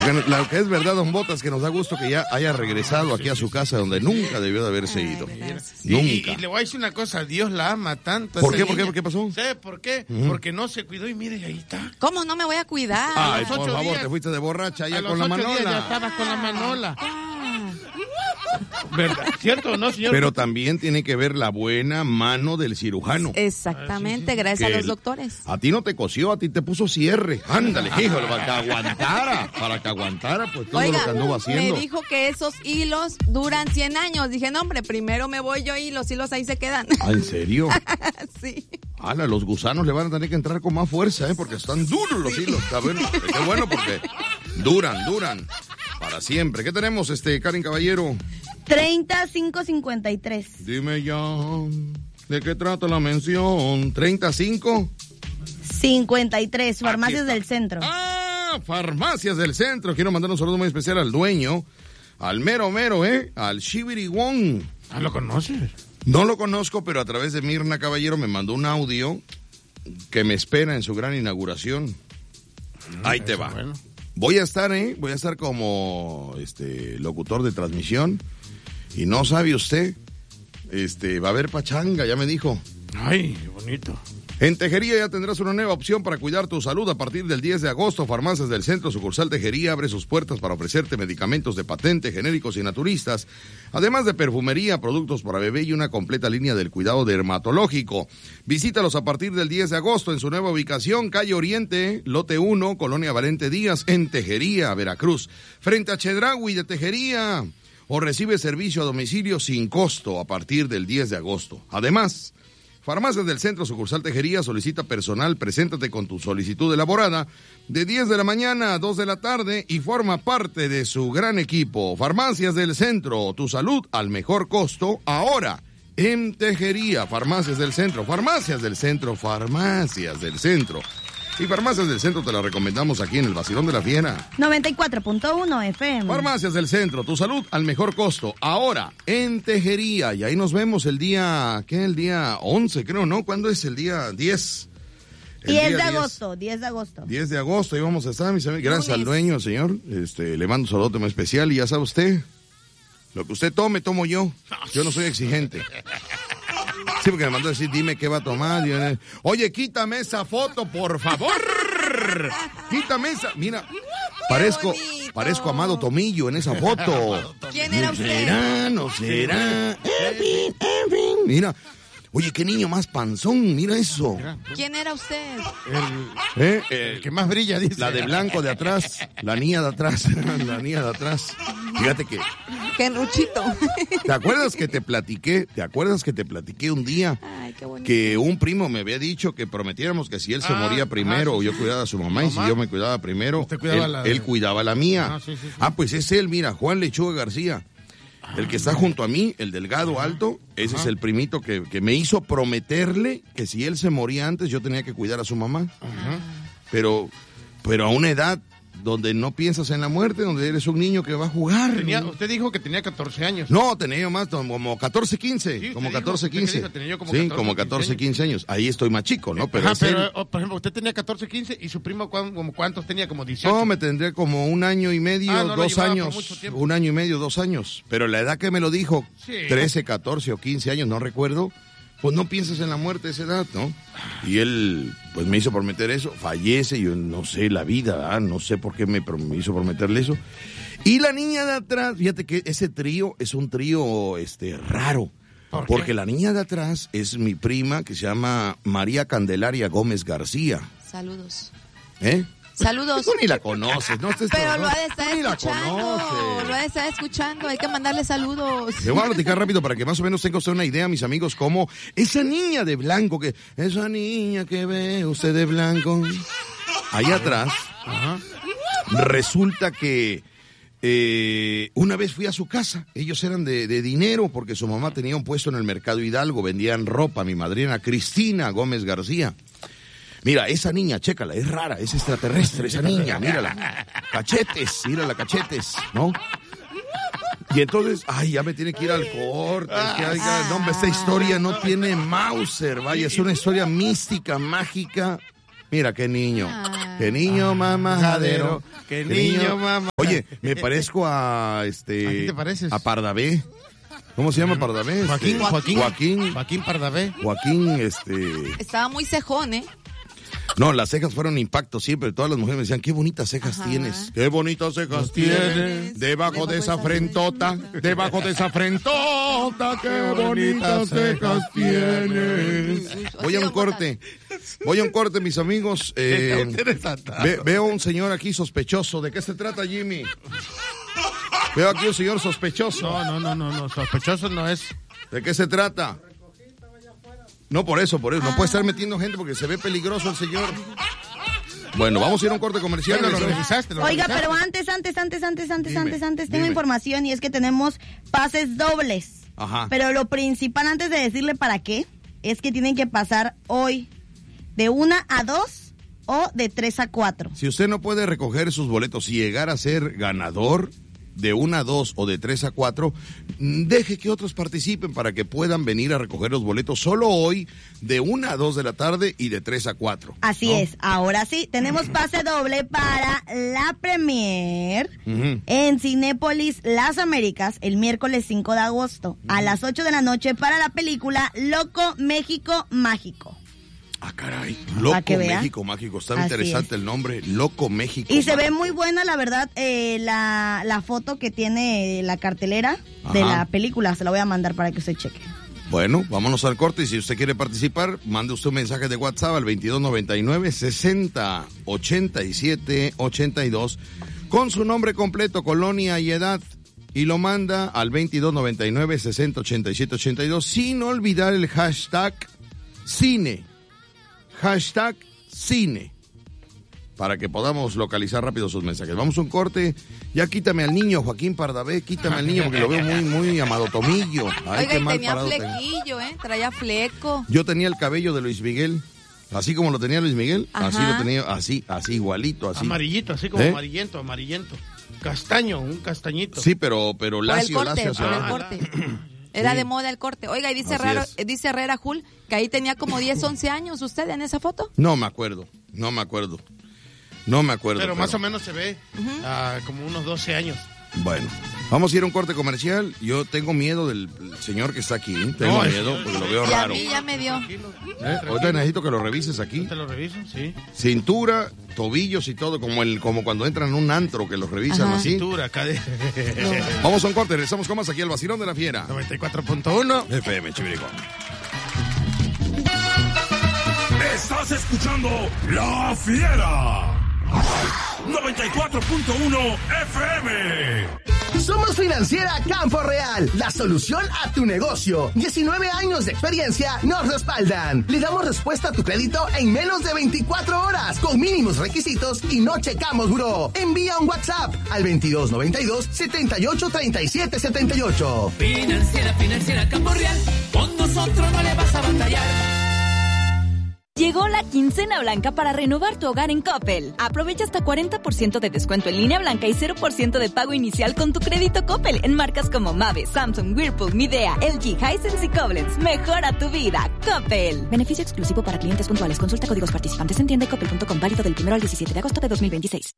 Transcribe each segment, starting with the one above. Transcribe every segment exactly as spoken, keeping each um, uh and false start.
Bueno, lo que es verdad, don Botas, que nos da gusto que ya haya regresado aquí a su casa donde nunca debió de haberse ido. Nunca. Y, y le voy a decir una cosa, Dios la ama tanto. ¿Por qué? ¿Por qué? ¿Por qué pasó? ¿Sabe por qué? Uh-huh. Porque no se cuidó y mire, ahí está. ¿Cómo no me voy a cuidar? Ay, por favor, días, te fuiste de borracha ya con la manola. Días ya estabas con la manola. ¿Verdad? ¿Cierto o no, señor? Pero también tiene que ver la buena mano del cirujano. Exactamente, ah, sí, sí. gracias que a los doctores. A ti no te cosió, a ti te puso cierre. Ándale, híjole, para que aguantara, para que aguantara, pues todo Oiga, lo que anduvo haciendo. Me dijo que esos hilos duran cien años. Dije, no, hombre, primero me voy yo y los hilos ahí se quedan. ¿Ah, en serio? Sí. Ala, los gusanos le van a tener que entrar con más fuerza, ¿eh? Porque están duros los hilos, está bueno. Qué bueno porque duran, duran. Para siempre. ¿Qué tenemos, este, Karen Caballero? treinta cinco cincuenta y tres. Dime ya, ¿de qué trata la mención? ¿treinta y cinco? cincuenta y tres, Farmacias del Centro. Ah, Farmacias del Centro. Quiero mandar un saludo muy especial al dueño, al mero mero, ¿eh? Al Shibiri Wong. Ah, ¿lo conoces? No lo conozco, pero a través de Mirna Caballero me mandó un audio que me espera en su gran inauguración. Mm, Ahí te va. Bueno. Voy a estar, ¿eh? Voy a estar como este locutor de transmisión. Y no sabe usted, este, va a haber pachanga, ya me dijo. Ay, qué bonito. En Tejería ya tendrás una nueva opción para cuidar tu salud a partir del diez de agosto. Farmacias del Centro, sucursal Tejería, abre sus puertas para ofrecerte medicamentos de patente, genéricos y naturistas, además de perfumería, productos para bebé y una completa línea del cuidado dermatológico. Visítalos a partir del diez de agosto en su nueva ubicación, calle Oriente, lote uno, Colonia Valente Díaz, en Tejería, Veracruz, frente a Chedraui de Tejería. O recibe servicio a domicilio sin costo a partir del diez de agosto. Además, Farmacias del Centro, sucursal Tejería, solicita personal, preséntate con tu solicitud elaborada de diez de la mañana a dos de la tarde y forma parte de su gran equipo. Farmacias del Centro, tu salud al mejor costo, ahora en Tejería. Farmacias del Centro, Farmacias del Centro, Farmacias del Centro. Y Farmacias del Centro te la recomendamos aquí en el Vacilón de la Fiera. noventa y cuatro punto uno F M. Farmacias del Centro, tu salud al mejor costo. Ahora, en Tejería. Y ahí nos vemos el día, ¿qué? El día once, creo, ¿no? ¿Cuándo es el día diez? El diez de agosto, diez de agosto. diez de agosto, ahí vamos a estar, mis amigos. Gracias al dueño, señor. Este, le mando un saludo muy especial y ya sabe usted, lo que usted tome, tomo yo. Yo no soy exigente. Sí, porque me mandó a decir, dime qué va a tomar. Oye, quítame esa foto, por favor. Quítame esa. Mira, parezco, parezco Amado Tomillo en esa foto. ¿Quién era usted? ¿Será? ¿No será? Evin, Evin. Mira. Oye, qué niño más panzón, mira eso. ¿Quién era usted? El, ¿eh? el que más brilla, dice. La de blanco de atrás, la niña de atrás, la niña de atrás. Fíjate que... ¡Qué ruchito! ¿Te acuerdas que te platiqué, te acuerdas que te platiqué un día? Ay, qué bonito. Que un primo me había dicho que prometiéramos que si él se ah, moría primero, ah, sí, yo cuidaba a su mamá, mamá, y si yo me cuidaba primero, cuidaba él, la... él cuidaba la mía. Ah, sí, sí, sí. ah, pues es él, mira, Juan Lechuga García. El que está junto a mí, el delgado alto, ese Ajá. es el primito que, que me hizo prometerle que si él se moría antes, yo tenía que cuidar a su mamá. Ajá. Pero, pero a una edad donde no piensas en la muerte, donde eres un niño que va a jugar. Tenía, usted dijo que tenía catorce años. No, tenía yo más, como catorce, quince. Sí, como catorce, quince. Dijo, tenía yo como sí, catorce, como catorce, quince años. Ahí estoy más chico, ¿no? Pero, Ajá, pero él... por ejemplo, usted tenía catorce, quince y su primo, como ¿cuántos tenía? Como dieciocho. No, me tendría como un año y medio, ah, no dos años. Un año y medio, dos años. Pero la edad que me lo dijo, sí. trece, catorce o quince años, no recuerdo. Pues no piensas en la muerte a esa edad, ¿no? Y él, pues me hizo prometer eso, fallece, yo no sé la vida, ¿eh? No sé por qué me, me hizo prometerle eso. Y la niña de atrás, fíjate que ese trío es un trío este, raro, ¿Por porque qué? La niña de atrás es mi prima que se llama María Candelaria Gómez García. Saludos. ¿Eh? Saludos. Tú ni la conoces, ¿no? Estés Pero lo ha de estar ni escuchando. Lo ha de estar escuchando. Hay que mandarle saludos. Le voy a platicar rápido para que más o menos tenga usted una idea, mis amigos, como esa niña de blanco, que esa niña que ve usted de blanco. Ahí atrás, Ajá. resulta que eh, una vez fui a su casa. Ellos eran de, de dinero porque su mamá tenía un puesto en el Mercado Hidalgo, vendían ropa. Mi madrina Cristina Gómez García. Mira, esa niña, chécala, es rara, es extraterrestre esa niña, mírala. Cachetes, mírala, cachetes, ¿no? Y entonces, ay, ya me tiene que ir al corte. Es que, oiga, no, hombre, esta historia no tiene Mauser, vaya, es una historia mística, mágica. Mira, qué niño. qué niño mamajadero, qué niño mamá. Oye, me parezco a este. ¿A qué te pareces? A Pardavé. ¿Cómo se llama Pardavé? Joaquín, Este, Joaquín. Joaquín. Joaquín Pardavé. Joaquín, este. Estaba muy cejón, ¿eh? No, las cejas fueron impacto siempre. Todas las mujeres me decían, qué bonitas cejas Ajá. tienes. Qué bonitas cejas Los tienes. tienes. Debajo de esa frentota, debajo de esa frentota, qué bonitas cejas tienes. Voy a un corte. Voy a un corte, mis amigos. Eh, ve, veo un señor aquí sospechoso. ¿De qué se trata, Jimmy? Veo aquí un señor sospechoso. No, no, no, no, no, sospechoso no es. ¿De qué se trata? No, por eso, por eso. No puede estar metiendo gente porque se ve peligroso el señor. Bueno, vamos a ir a un corte comercial. Bueno, lo revisaste, lo Oiga, revisaste. pero antes, antes, antes, antes, antes, Dime, antes, antes, tengo dime. información y es que tenemos pases dobles. Ajá. Pero lo principal, antes de decirle para qué, es que tienen que pasar hoy de una a dos o de tres a cuatro. Si usted no puede recoger sus boletos y llegar a ser ganador de una a dos o de tres a cuatro, deje que otros participen para que puedan venir a recoger los boletos solo hoy de una a dos de la tarde y de tres a cuatro. Así ¿no? es, ahora sí, tenemos pase doble para la premier Ujú. en Cinépolis Las Américas el miércoles cinco de agosto a las ocho de la noche para la película Loco México Mágico. Ah, caray. Loco que vea. México Mágico. Está Así interesante es. el nombre. Loco México Y se ve Mágico. muy buena, la verdad, eh, la, la foto que tiene la cartelera de Ajá. la película. Se la voy a mandar para que usted cheque. Bueno, vámonos al corte y si usted quiere participar, mande usted un mensaje de WhatsApp al veintidós noventa y nueve, sesenta, ochenta y siete, ochenta y dos con su nombre completo, colonia y edad y lo manda al veintidós noventa y nueve, sesenta, ochenta y siete, ochenta y dos sin olvidar el hashtag cine. Hashtag cine. Para que podamos localizar rápido sus mensajes. Vamos a un corte. Ya quítame al niño, Joaquín Pardavé. Quítame al niño porque lo veo muy, muy amado Tomillo. Ay, Oiga, qué y mal tenía parado tengo. flequillo, ¿eh? Traía fleco. Yo tenía el cabello de Luis Miguel. Así como lo tenía Luis Miguel. Ajá. Así lo tenía. Así, así igualito, así. Amarillito, así como ¿Eh? amarillento, amarillento. Castaño, un castañito. Sí, pero, pero Por el lacio, corte, lacio. por el hacia- corte. Era Sí. de moda el corte. Oiga, y dice, Así raro, es. eh, dice Herrera Jul que ahí tenía como diez, once años usted en esa foto. No me acuerdo. No me acuerdo. No me acuerdo. Pero más o menos se ve ah, como unos doce años. Bueno, vamos a ir a un corte comercial. Yo tengo miedo del señor que está aquí. Tengo No, miedo porque lo veo Y a raro. mí ya me dio. Tranquilo. ¿Eh? Ahorita necesito que lo revises aquí. ¿Te lo reviso? Sí. Cintura, tobillos y todo, como el como cuando entran en un antro que los revisan Ajá. así. Cintura, acá de Vamos a un corte, regresamos con más aquí al Vacilón de la Fiera. noventa y cuatro punto uno. F M, Chiviricón. Estás escuchando La Fiera. noventa y cuatro punto uno F M. Somos Financiera Campo Real, la solución a tu negocio. diecinueve años de experiencia nos respaldan. Le damos respuesta a tu crédito en menos de veinticuatro horas, con mínimos requisitos y no checamos buró. Envía un WhatsApp al veintidós noventa y dos, setenta y ocho, treinta y siete, setenta y ocho. Financiera, Financiera Campo Real, con nosotros no le vas a batallar. Llegó la quincena blanca para renovar tu hogar en Coppel. Aprovecha hasta cuarenta por ciento de descuento en línea blanca y cero por ciento de pago inicial con tu crédito Coppel en marcas como Mave, Samsung, Whirlpool, Midea, L G, Hisense y Koblenz. Mejora tu vida. Coppel. Beneficio exclusivo para clientes puntuales. Consulta códigos participantes en tienda y coppel punto com. Válido del primero al diecisiete de agosto de dos mil veintiséis.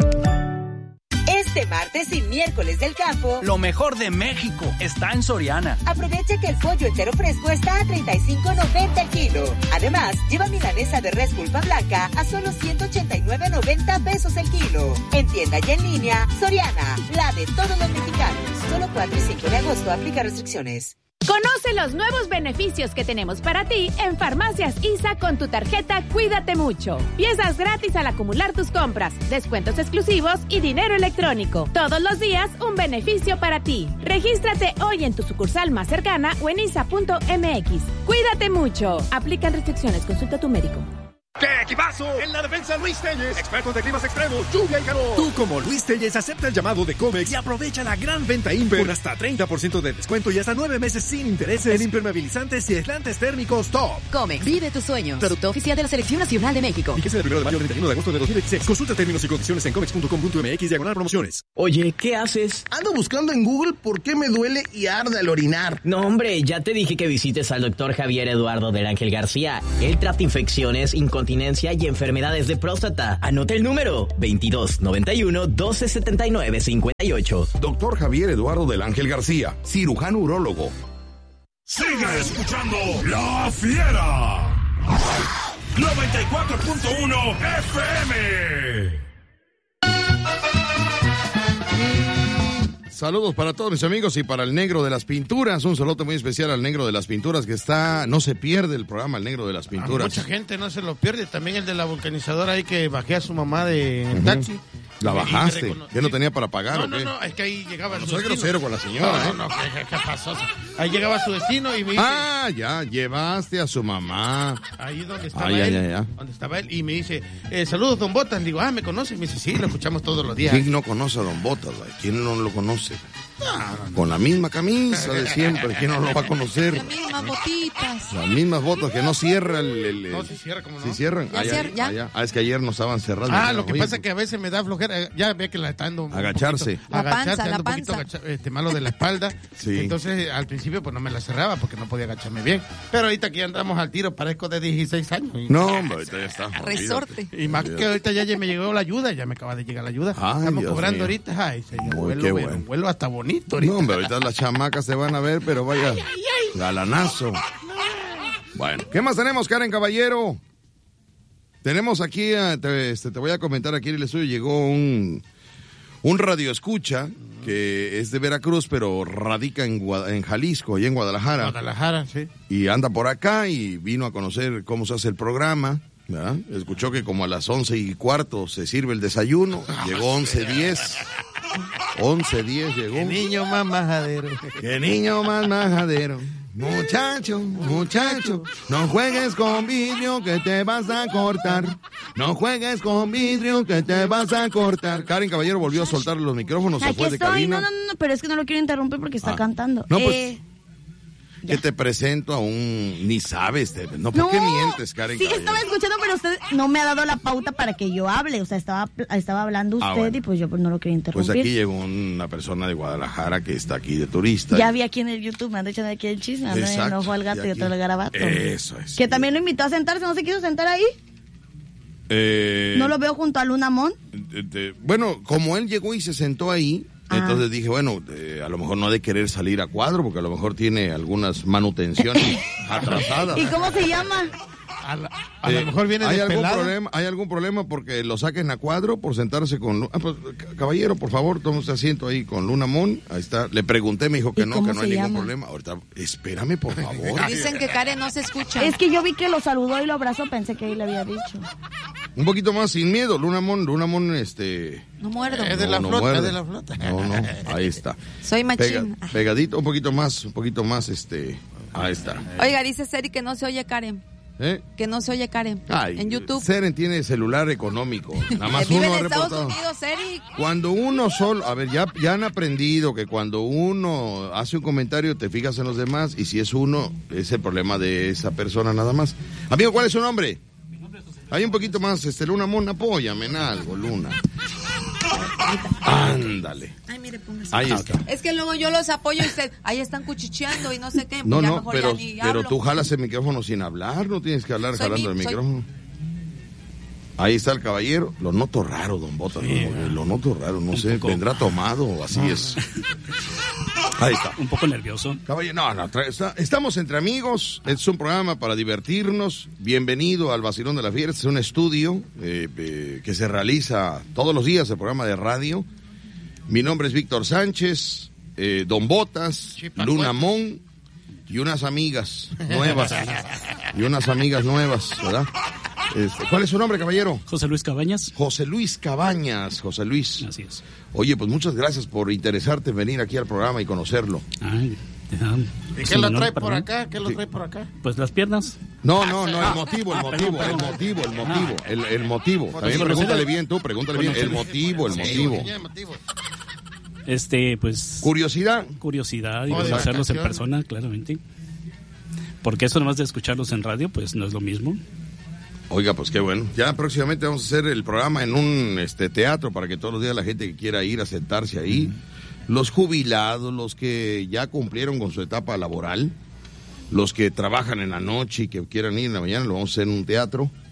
Este martes y miércoles del campo, lo mejor de México está en Soriana. Aprovecha que el pollo entero fresco está a treinta y cinco noventa el kilo. Además, lleva milanesa de res pulpa blanca a solo ciento ochenta y nueve noventa pesos el kilo. En tienda y en línea, Soriana, la de todos los mexicanos. Solo cuatro y cinco de agosto, aplica restricciones. Conoce los nuevos beneficios que tenemos para ti en Farmacias I S A con tu tarjeta Cuídate Mucho. Piezas gratis al acumular tus compras, descuentos exclusivos y dinero electrónico. Todos los días un beneficio para ti. Regístrate hoy en tu sucursal más cercana o en isa punto m x. Cuídate mucho. Aplican restricciones. Consulta a tu médico. ¡Qué equipazo! En la defensa Luis Telles, expertos de climas extremos, lluvia y calor. Tú como Luis Telles acepta el llamado de Comex y aprovecha la gran venta Imper con hasta treinta por ciento de descuento y hasta nueve meses sin intereses en impermeabilizantes y aislantes térmicos top. Comex, vive tus sueños. Producto oficial de la Selección Nacional de México. Fíjese del primero de mayo al treinta y uno de agosto de dos mil veintiséis. Consulta términos y condiciones en comex punto com punto m x diagonal promociones. Oye, ¿qué haces? Ando buscando en Google por qué me duele y arde al orinar. No, hombre, ya te dije que visites al doctor Javier Eduardo del Ángel García. Él trata infecciones, incontinencia incontinencia y enfermedades de próstata. Anota el número veintidós noventa y uno, doce setenta y nueve, cincuenta y ocho. Doctor Javier Eduardo del Ángel García, cirujano urólogo. Sigue escuchando La Fiera. noventa y cuatro punto uno F M. Saludos para todos mis amigos y para el Negro de las Pinturas. Un saludo muy especial al Negro de las Pinturas que está, no se pierde el programa, el Negro de las Pinturas. A mucha gente no se lo pierde. También el de la vulcanizadora ahí que bajé a su mamá de en el taxi. ¿La bajaste? ¿Qué no tenía para pagar no, o qué? No, no, es que ahí llegaba no su soy destino. grosero con la señora, No, ¿eh? no, no, ¿qué, qué pasó? Ahí llegaba su destino y me dice... Ah, ya, llevaste a su mamá. Ahí donde estaba ah, ya, él, ya, ya. donde estaba él, y me dice, eh, saludos, don Botas. Le digo, ah, ¿me conoce? Me dice, sí, lo escuchamos todos los días. ¿Quién no conoce a don Botas? Güey? ¿Quién no lo conoce? Con la misma camisa de siempre, ¿quién no lo va a conocer? Las mismas botitas. Las mismas botas que no cierra el... el, el... No, sí cierra, ¿cómo no? ¿Sí cierran? Ya Ah, cier- ya. ah, ya. Ah, es que ayer no estaban cerrados. Ah, no, lo que oye, pasa es que a veces me da flojera, ya ve que la está dando un Agacharse. poquito, La agacharse, panza, ando la un poquito panza. agacha- este, malo de la espalda. Sí. Entonces, al principio, pues no me la cerraba porque no podía agacharme bien. Pero ahorita que ya andamos al tiro, parezco de dieciséis años. Y, No, hombre, ahorita ya está. Resorte. y más que ahorita ya, ya me llegó la ayuda, ya me acaba de llegar la ayuda. Ay, Estamos Dios cobrando mío. ahorita. Ay, señor, Uy, vuelo, qué bueno, bueno. vuelo hasta bonito ahorita. No, hombre, ahorita las chamacas se van a ver, pero vaya, galanazo. Bueno, ¿qué más tenemos, Karen Caballero? Tenemos aquí, eh, te, este, te voy a comentar aquí en el estudio, llegó un, un radioescucha que es de Veracruz, pero radica en, Gua- en Jalisco y en Guadalajara. Guadalajara, sí. Y anda por acá y vino a conocer cómo se hace el programa, ¿verdad? Escuchó que como a las once y cuarto se sirve el desayuno, llegó once diez. once diez llegó. Qué niño más majadero. Qué niño más majadero. Muchacho, muchacho, no juegues con vidrio que te vas a cortar. No juegues con vidrio que te vas a cortar. Karen Caballero volvió a soltar los micrófonos, se Aquí fue de estoy, cabina. no, no, no, pero es que no lo quiero interrumpir porque está Ah. cantando. No, pues, Eh, que te presento a un... Ni sabes, te- no, ¿por qué mientes, Karen sí, Caballero? estaba escuchando, pero usted no me ha dado la pauta para que yo hable. O sea, estaba, estaba hablando usted Ah, bueno. y pues yo pues, no lo quería Pues interrumpir. aquí llegó una persona de Guadalajara que está aquí de turista. Ya vi aquí en el YouTube, me han dicho de aquí el chisme, ¿no? Exacto. El ojo al gato Y y aquí- otro al garabato. Eso es. Que también lo invitó a sentarse, ¿no se quiso sentar ahí? Eh, ¿No lo veo junto a Luna Mon? de- de- bueno, como él llegó y se sentó ahí, Ah. entonces dije, bueno, eh, a lo mejor no ha de querer salir a cuadro, porque a lo mejor tiene algunas manutenciones atrasadas. ¿Y cómo se llama? A, la- a Eh, lo mejor viene ¿hay de algún pelado. problema ¿Hay algún problema porque lo saquen a cuadro por sentarse con... Ah, pues, ca- caballero, por favor, tome usted asiento ahí con Luna Mon. Ahí está. Le pregunté, me dijo que ¿Y no, cómo que no hay se ningún llama? problema. Ahorita, espérame, por favor. Dicen que Karen no se escucha. Es que yo vi que lo saludó y lo abrazó, pensé que ahí le había dicho. Un poquito más sin miedo, Luna Mon, Luna Mon, este... No muerdo. Es de No, la no flota, muerde. es de la flota. No, no, ahí está. Soy machín. Pega- pegadito, un poquito más, un poquito más, este... Ahí está. Oiga, dice Seri que no se oye Karen. ¿Eh? Que no se oye Karen. Ay, en YouTube. Seren tiene celular económico. Nada más Vive uno ha en Estados reportado. Unidos, Seri. Cuando uno solo, a ver, ya, ya han aprendido que cuando uno hace un comentario te fijas en los demás y si es uno, es el problema de esa persona nada más. Amigo, ¿cuál es su nombre? Hay un poquito más, este, Luna Mon, apóyame en algo, Luna. Ándale. Ay, mire, póngase. Ahí está. Es que luego yo los apoyo y usted, ahí están cuchicheando y no sé qué. Pues No, ya no, mejor pero, ya ni pero hablo. tú jalas el micrófono sin hablar, no tienes que hablar Soy jalando mi- el soy- micrófono. Ahí está el caballero, lo noto raro, don Botas, como que lo noto raro, no sé, poco. vendrá tomado o así es. Ahí está. Un poco nervioso. Caballero, no, no, tra- está- estamos entre amigos, es un programa para divertirnos, bienvenido al Vacilón de la Fiera, este es un estudio eh, eh, que se realiza todos los días, el programa de radio. Mi nombre es Víctor Sánchez, eh, Don Botas, Luna Mon y unas amigas nuevas, y unas amigas nuevas, ¿verdad? Este, ¿cuál es su nombre, caballero? José Luis Cabañas. José Luis Cabañas, José Luis. Así es. Oye, pues muchas gracias por interesarte en venir aquí al programa y conocerlo. Ay, ah, ¿Y es qué un lo honor trae para por mí. acá? ¿Qué lo trae por acá? Pues las piernas. No, no, no, el motivo, el Ah, motivo, perdón, el perdón. motivo, el motivo, el, el motivo. También sí, pregúntale sí. bien tú, pregúntale bien, el motivo, el Sí, motivo. Este, pues. Curiosidad. Curiosidad y Oh, de conocerlos en vacaciones. persona, claramente. Porque eso nomás de escucharlos en radio, pues no es lo mismo. Oiga, pues qué bueno. Ya próximamente vamos a hacer el programa en un este teatro para que todos los días la gente que quiera ir a sentarse ahí, los jubilados, los que ya cumplieron con su etapa laboral, los que trabajan en la noche y que quieran ir en la mañana, lo vamos a hacer en un teatro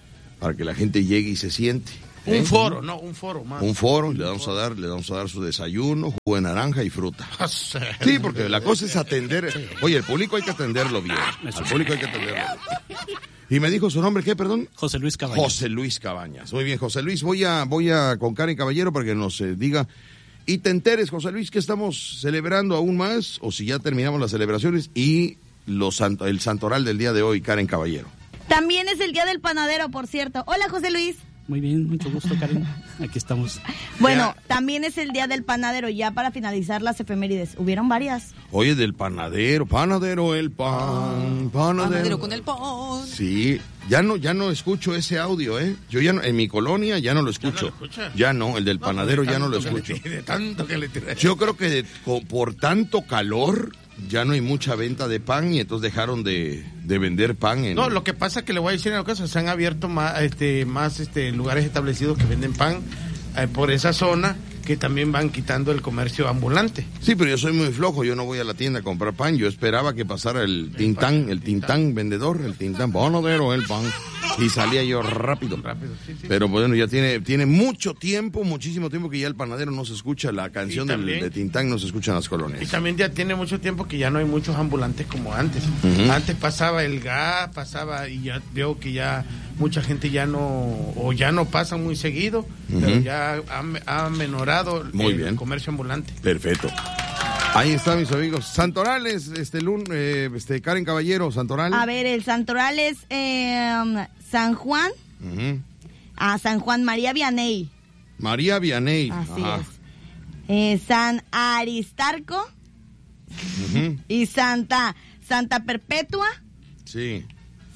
para que la gente llegue y se siente. Un ¿eh? foro, no, un foro más. Un foro, le vamos a dar, le vamos a dar su desayuno, jugo de naranja y fruta. Sí, porque la cosa es atender. Oye, el público hay que atenderlo bien. Al público hay que atenderlo bien. Y me dijo su nombre, ¿qué, perdón? José Luis Cabañas. José Luis Cabañas. Muy bien, José Luis, voy a, voy a con Karen Caballero para que nos eh, diga y te enteres, José Luis, que estamos celebrando aún más, o si ya terminamos las celebraciones, y los santo, el santoral del día de hoy, Karen Caballero. También es el día del panadero, por cierto. Hola, José Luis. Muy bien, mucho gusto, Karen. Aquí estamos. Bueno, también es el día del panadero, ya para finalizar las efemérides. Hubieron varias. Oye, del panadero, panadero el pan, panadero. Panadero con el pan. Sí, ya no, ya no escucho ese audio, ¿eh? Yo ya no, en mi colonia ya no lo escucho. ¿Ya no, ya no el del panadero no, ya no lo escucho. Le, de tanto que le tiré. Yo creo que de, por tanto calor ya no hay mucha venta de pan y entonces dejaron de, de vender pan. En... No, lo que pasa es que le voy a decir en una cosa, se han abierto más, este, más este, lugares establecidos que venden pan eh, por esa zona, que también van quitando el comercio ambulante. Sí, pero yo soy muy flojo, yo no voy a la tienda a comprar pan, yo esperaba que pasara el tintán, el tintán vendedor, el tintán panadero, el pan, y salía yo rápido. rápido sí, sí, pero bueno, ya tiene tiene mucho tiempo, muchísimo tiempo que ya el panadero no se escucha, la canción del, de tintán no se escucha en las colonias. Y también ya tiene mucho tiempo que ya no hay muchos ambulantes como antes. Uh-huh. Antes pasaba el gas, pasaba, y ya veo que ya mucha gente ya no, o ya no pasa muy seguido, uh-huh. pero ya ha, ha menorado Muy el bien. comercio ambulante. Perfecto. Ahí está, mis amigos. Santorales, este, Lun, eh, este Karen Caballero, Santoral. A ver, el Santoral es eh, San Juan. Uh-huh. A San Juan María Vianney. María Vianney. Así Ajá. es. Eh, San Aristarco. Uh-huh. Y Santa, Santa Perpetua. Sí.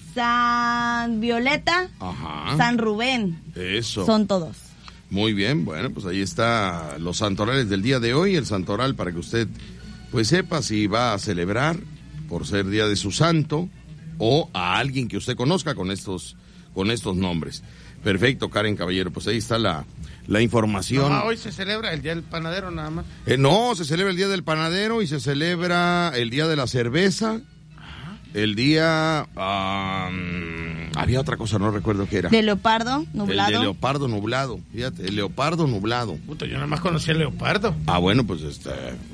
San Violeta. Ajá. San Rubén. Eso. Son todos. Muy bien, bueno, pues ahí está los santorales del día de hoy, el santoral para que usted pues sepa si va a celebrar por ser día de su santo o a alguien que usted conozca con estos con estos nombres. Perfecto, Karen Caballero, pues ahí está la, la información. No, hoy se celebra el Día del Panadero nada más. Eh, no, se celebra el Día del Panadero y se celebra el Día de la Cerveza, el día... Um, había otra cosa, no recuerdo qué era. De leopardo nublado. El de leopardo nublado, fíjate, el leopardo nublado. Puta, yo nada más conocía el leopardo. Ah, bueno, pues este...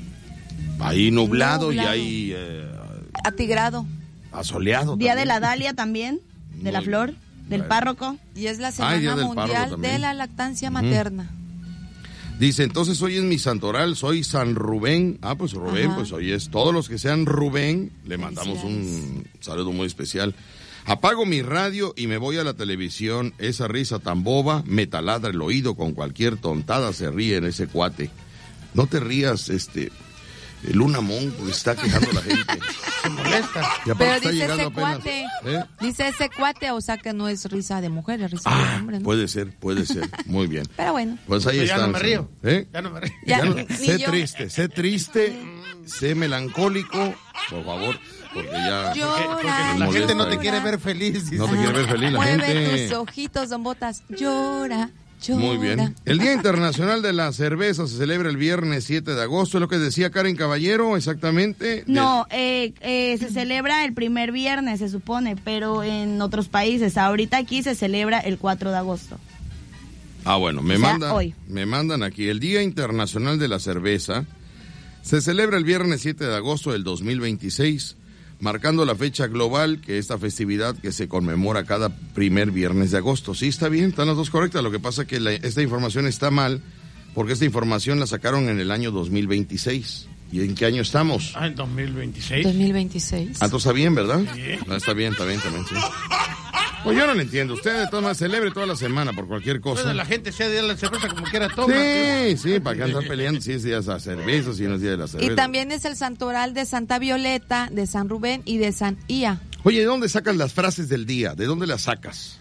ahí nublado, nublado. Y ahí... Eh, atigrado. Asoleado. Día también. de la Dalia también, de Muy la flor, bien. del Bueno. párroco. Y es la Semana Ay, Mundial de la Lactancia Uh-huh. Materna. Dice, entonces hoy es mi santoral, soy San Rubén. Ah, pues Rubén, Ajá. pues hoy es. Todos los que sean Rubén, le mandamos un saludo muy especial. Apago mi radio y me voy a la televisión. Esa risa tan boba me taladra el oído con cualquier tontada. Se ríe en ese cuate. No te rías, este... Luna Mon, pues está quejando la gente. Se molesta. Pero dice ese cuate. ¿Eh? Dice ese cuate, o sea que no es risa de mujer, es risa ah, de hombre, ¿no? Puede ser, puede ser. Muy bien. Pero bueno. Pues ahí está. Ya no me río. ¿Eh? Ya no me río. Ya, ya no, sé yo. triste, sé triste, sé melancólico, por favor, porque ya... Llora. Porque, porque la gente no te quiere ver feliz. No te quiere ver feliz la Mueve gente. Mueve tus ojitos, don Botas. Llora. Llora. Muy bien. El Día Internacional de la Cerveza se celebra el viernes siete de agosto, es lo que decía Karen Caballero, exactamente. No, eh, eh, se celebra el primer viernes, se supone, pero en otros países. Ahorita aquí se celebra el cuatro de agosto. Ah, bueno, me, o sea, manda, hoy. me mandan aquí. El Día Internacional de la Cerveza se celebra el viernes siete de agosto del dos mil veintiséis, marcando la fecha global, que esta festividad que se conmemora cada primer viernes de agosto. Sí, está bien, están las dos correctas. Lo que pasa es que la, esta información está mal, porque esta información la sacaron en el año dos mil veintiséis. ¿Y en qué año estamos? Ah, en dos mil veintiséis. dos mil veintiséis. Ah, entonces está bien, ¿verdad? Sí. No, está bien, está bien, también, sí. Pues yo no lo entiendo. Usted de todas maneras celebre toda la semana por cualquier cosa. Bueno, la gente sea día de la cerveza como quiera toma. Sí, sí, para que andar peleando si es día de la cerveza, si no es día de la cerveza. Y también es el santoral de Santa Violeta, de San Rubén y de San Ia. Oye, ¿de dónde sacas las frases del día? ¿De dónde las sacas?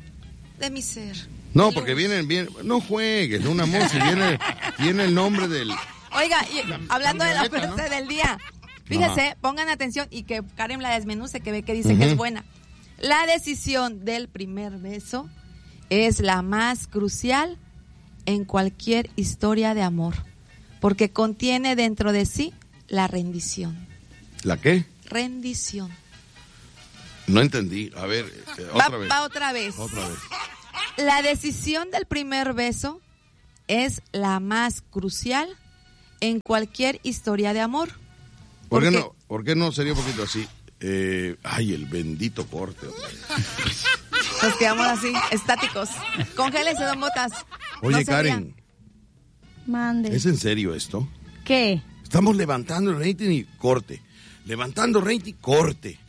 De mi ser. No, porque vienen bien. No juegues, de una música. Viene, tiene el nombre del. Oiga, y, la, hablando la de la violeta, frase ¿no? del día, fíjese, Ajá. pongan atención y que Karen la desmenuce, que ve que dice uh-huh. que es buena. La decisión del primer beso es la más crucial en cualquier historia de amor, porque contiene dentro de sí la rendición. ¿La qué? Rendición. No entendí. A ver, eh, otra va, vez. Va otra vez. Otra vez. La decisión del primer beso es la más crucial en cualquier historia de amor. ¿Por qué no, ¿por qué no sería un poquito así? Eh, ay, el bendito corte. Nos quedamos así, estáticos. Congélese, don Botas. Oye, no Karen. Mande. ¿Es en serio esto? ¿Qué? Estamos levantando el rating y corte. Levantando rating, corte.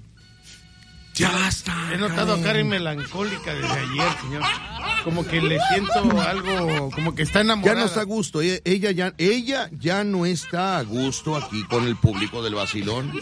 Ya está. He notado a Karen melancólica desde ayer, señor. Como que le siento algo, como que está enamorada. Ya no está a gusto. Ella, ella, ya, ella ya no está a gusto aquí con el público del vacilón.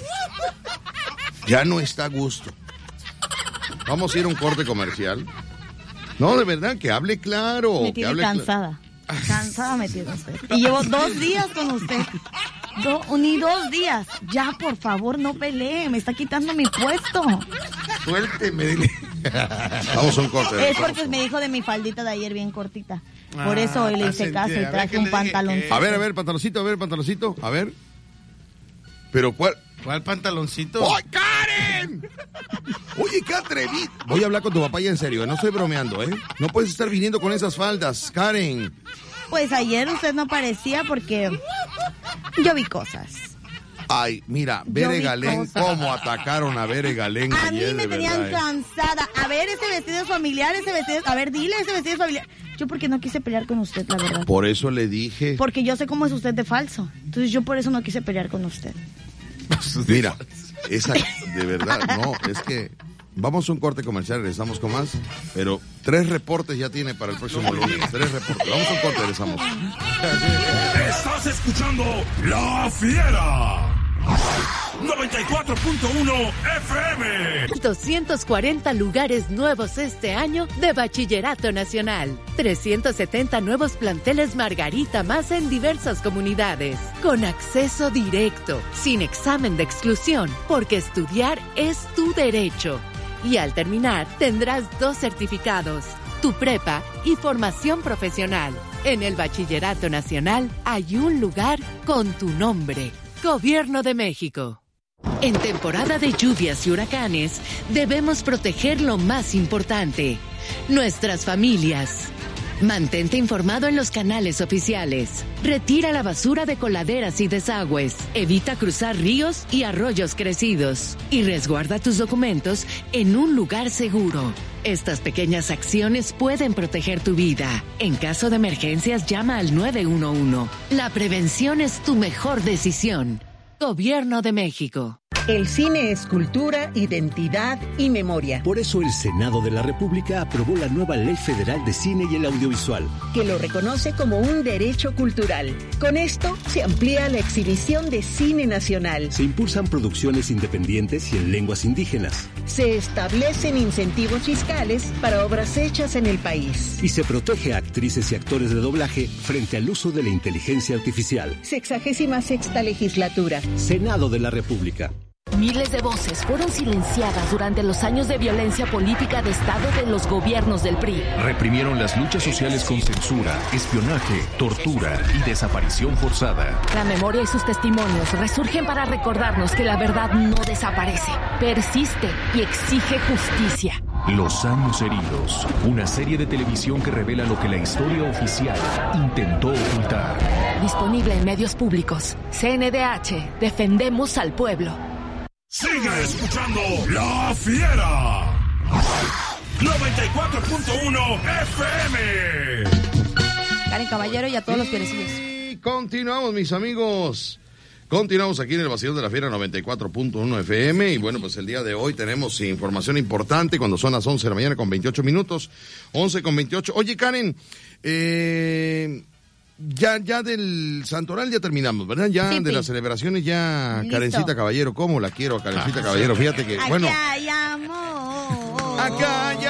Ya no está a gusto. Vamos a ir a un corte comercial. No, de verdad, que hable claro. Me que tiene hable cansada. Cl- cansada me tiene usted. Y llevo dos días con usted. Do, ni dos días. Ya, por favor, no pelee. Me está quitando mi puesto. Suélteme, dile. Vamos a un corte. Es porque me dijo de mi faldita de ayer bien cortita. Por eso hoy le hice caso y traje un pantalón. A ver, a ver, pantaloncito, a ver, pantaloncito, a ver. Pero ¿cuál? ¿Cuál pantaloncito? ¡Ay, Karen! Oye, qué atrevido. Voy a hablar con tu papá ya en serio, no estoy bromeando, ¿eh? No puedes estar viniendo con esas faldas, Karen. Pues ayer usted no parecía porque yo vi cosas. Ay, mira, Bere Galén, cómo atacaron a Bere Galén A ayer, mí me de tenían verdad, cansada. A ver, ese vestido es familiar, ese vestido... A ver, dile, ese vestido es familiar. Yo porque no quise pelear con usted, la verdad. Por eso le dije. Porque yo sé cómo es usted de falso. Entonces yo por eso no quise pelear con usted. Mira, esa, de verdad, no, es que vamos a un corte comercial, regresamos con más, pero tres reportes ya tiene para el próximo lunes, tres reportes, vamos a un corte, regresamos. Estás escuchando La Fiera. noventa y cuatro punto uno F M. doscientos cuarenta lugares nuevos este año de Bachillerato Nacional. trescientos setenta nuevos planteles Margarita más en diversas comunidades. Con acceso directo, sin examen de exclusión, porque estudiar es tu derecho. Y al terminar tendrás dos certificados, tu prepa y formación profesional. En el Bachillerato Nacional hay un lugar con tu nombre. Gobierno de México. En temporada de lluvias y huracanes, debemos proteger lo más importante, nuestras familias. Mantente informado en los canales oficiales. Retira la basura de coladeras y desagües. Evita cruzar ríos y arroyos crecidos. Y resguarda tus documentos en un lugar seguro. Estas pequeñas acciones pueden proteger tu vida. En caso de emergencias, llama al nueve uno uno. La prevención es tu mejor decisión. Gobierno de México. El cine es cultura, identidad y memoria. Por eso el Senado de la República aprobó la nueva Ley Federal de Cine y el Audiovisual, que lo reconoce como un derecho cultural. Con esto se amplía la exhibición de cine nacional. Se impulsan producciones independientes y en lenguas indígenas. Se establecen incentivos fiscales para obras hechas en el país. Y se protege a actrices y actores de doblaje frente al uso de la inteligencia artificial. Sexagésima sexta legislatura. Senado de la República. Miles de voces fueron silenciadas durante los años de violencia política de Estado de los gobiernos del P R I. Reprimieron las luchas sociales con censura, espionaje, tortura y desaparición forzada. La memoria y sus testimonios resurgen para recordarnos que la verdad no desaparece, persiste y exige justicia. Los años heridos, una serie de televisión que revela lo que la historia oficial intentó ocultar. Disponible en medios públicos. C N D H, defendemos al pueblo. Sigue escuchando La Fiera. noventa y cuatro punto uno F M. Karen Caballero y a todos los fierecidos. Y continuamos, mis amigos. Continuamos aquí en el Vacilón de la Fiera noventa y cuatro punto uno F M. Y bueno, pues el día de hoy tenemos información importante cuando son las once de la mañana con veintiocho minutos. once con veintiocho. Oye, Karen, eh... Ya, ya del Santoral ya terminamos, ¿verdad? Ya sí, de sí. las celebraciones ya, Listo. Karencita Caballero, ¿cómo la quiero a Karencita ah, Caballero? Fíjate que, Acá bueno. hay amor. Acá hay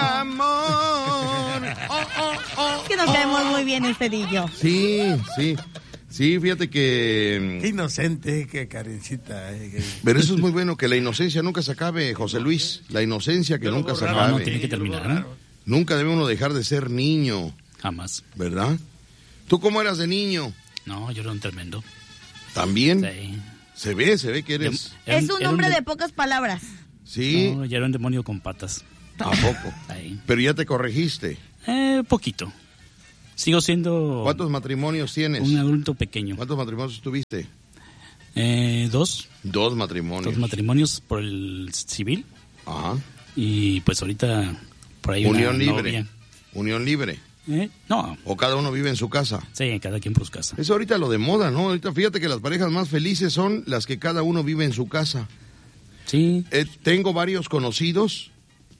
amor. Oh, oh, oh, que nos oh. caemos muy bien este dillo. Sí, sí. Sí, fíjate que... Qué inocente, que Karencita. Eh, que... Pero eso es muy bueno, que la inocencia nunca se acabe, José Luis. La inocencia que Yo nunca se borraron, acabe. No, no tiene que terminar, ¿no? Nunca debe uno dejar de ser niño. Jamás. ¿Verdad? ¿Tú cómo eras de niño? No, yo era un tremendo. ¿También? Sí. Se ve, se ve que eres... Era, era es un hombre un de... de pocas palabras. Sí. No, ya era un demonio con patas. ¿A poco? Ahí. Pero ya te corregiste. Eh, poquito. Sigo siendo... ¿Cuántos matrimonios tienes? Un adulto pequeño. ¿Cuántos matrimonios tuviste? Eh, dos. Dos matrimonios. Dos matrimonios por el civil. Ajá. Y pues ahorita por ahí Unión una libre. novia. Unión libre. ¿Eh? No. ¿O cada uno vive en su casa? Sí, cada quien por su casa. Es ahorita lo de moda, ¿no? Ahorita fíjate que las parejas más felices son las que cada uno vive en su casa. Sí. Eh, tengo varios conocidos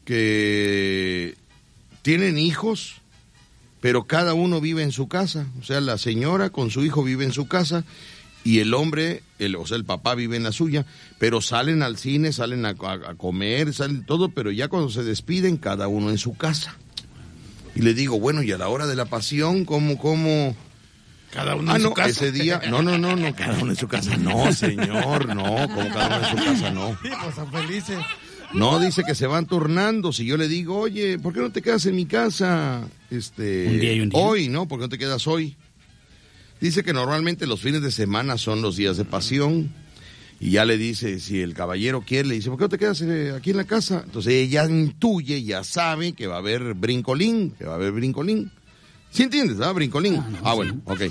que tienen hijos, pero cada uno vive en su casa. O sea, la señora con su hijo vive en su casa y el hombre, el, o sea, el papá vive en la suya, pero salen al cine, salen a, a, a comer, salen todo, pero ya cuando se despiden, cada uno en su casa. Y le digo, bueno, y a la hora de la pasión, ¿cómo, cómo? Cada uno ah, en no, su casa. Ese día, no, no, no, no, cada uno en su casa, no, señor, no, como cada uno en su casa, no. Sí, pues son felices. No, dice que se van turnando. Si yo le digo, oye, ¿por qué no te quedas en mi casa? Este, un día y un día. Hoy, ¿no? ¿Por qué no te quedas hoy? Dice que normalmente los fines de semana son los días de pasión. Y ya le dice, si el caballero quiere, le dice, ¿por qué no te quedas eh, aquí en la casa? Entonces ella intuye, ya sabe que va a haber brincolín, que va a haber brincolín. ¿Sí entiendes, ah? Brincolín. Ah, no, ah sí. Bueno, ok.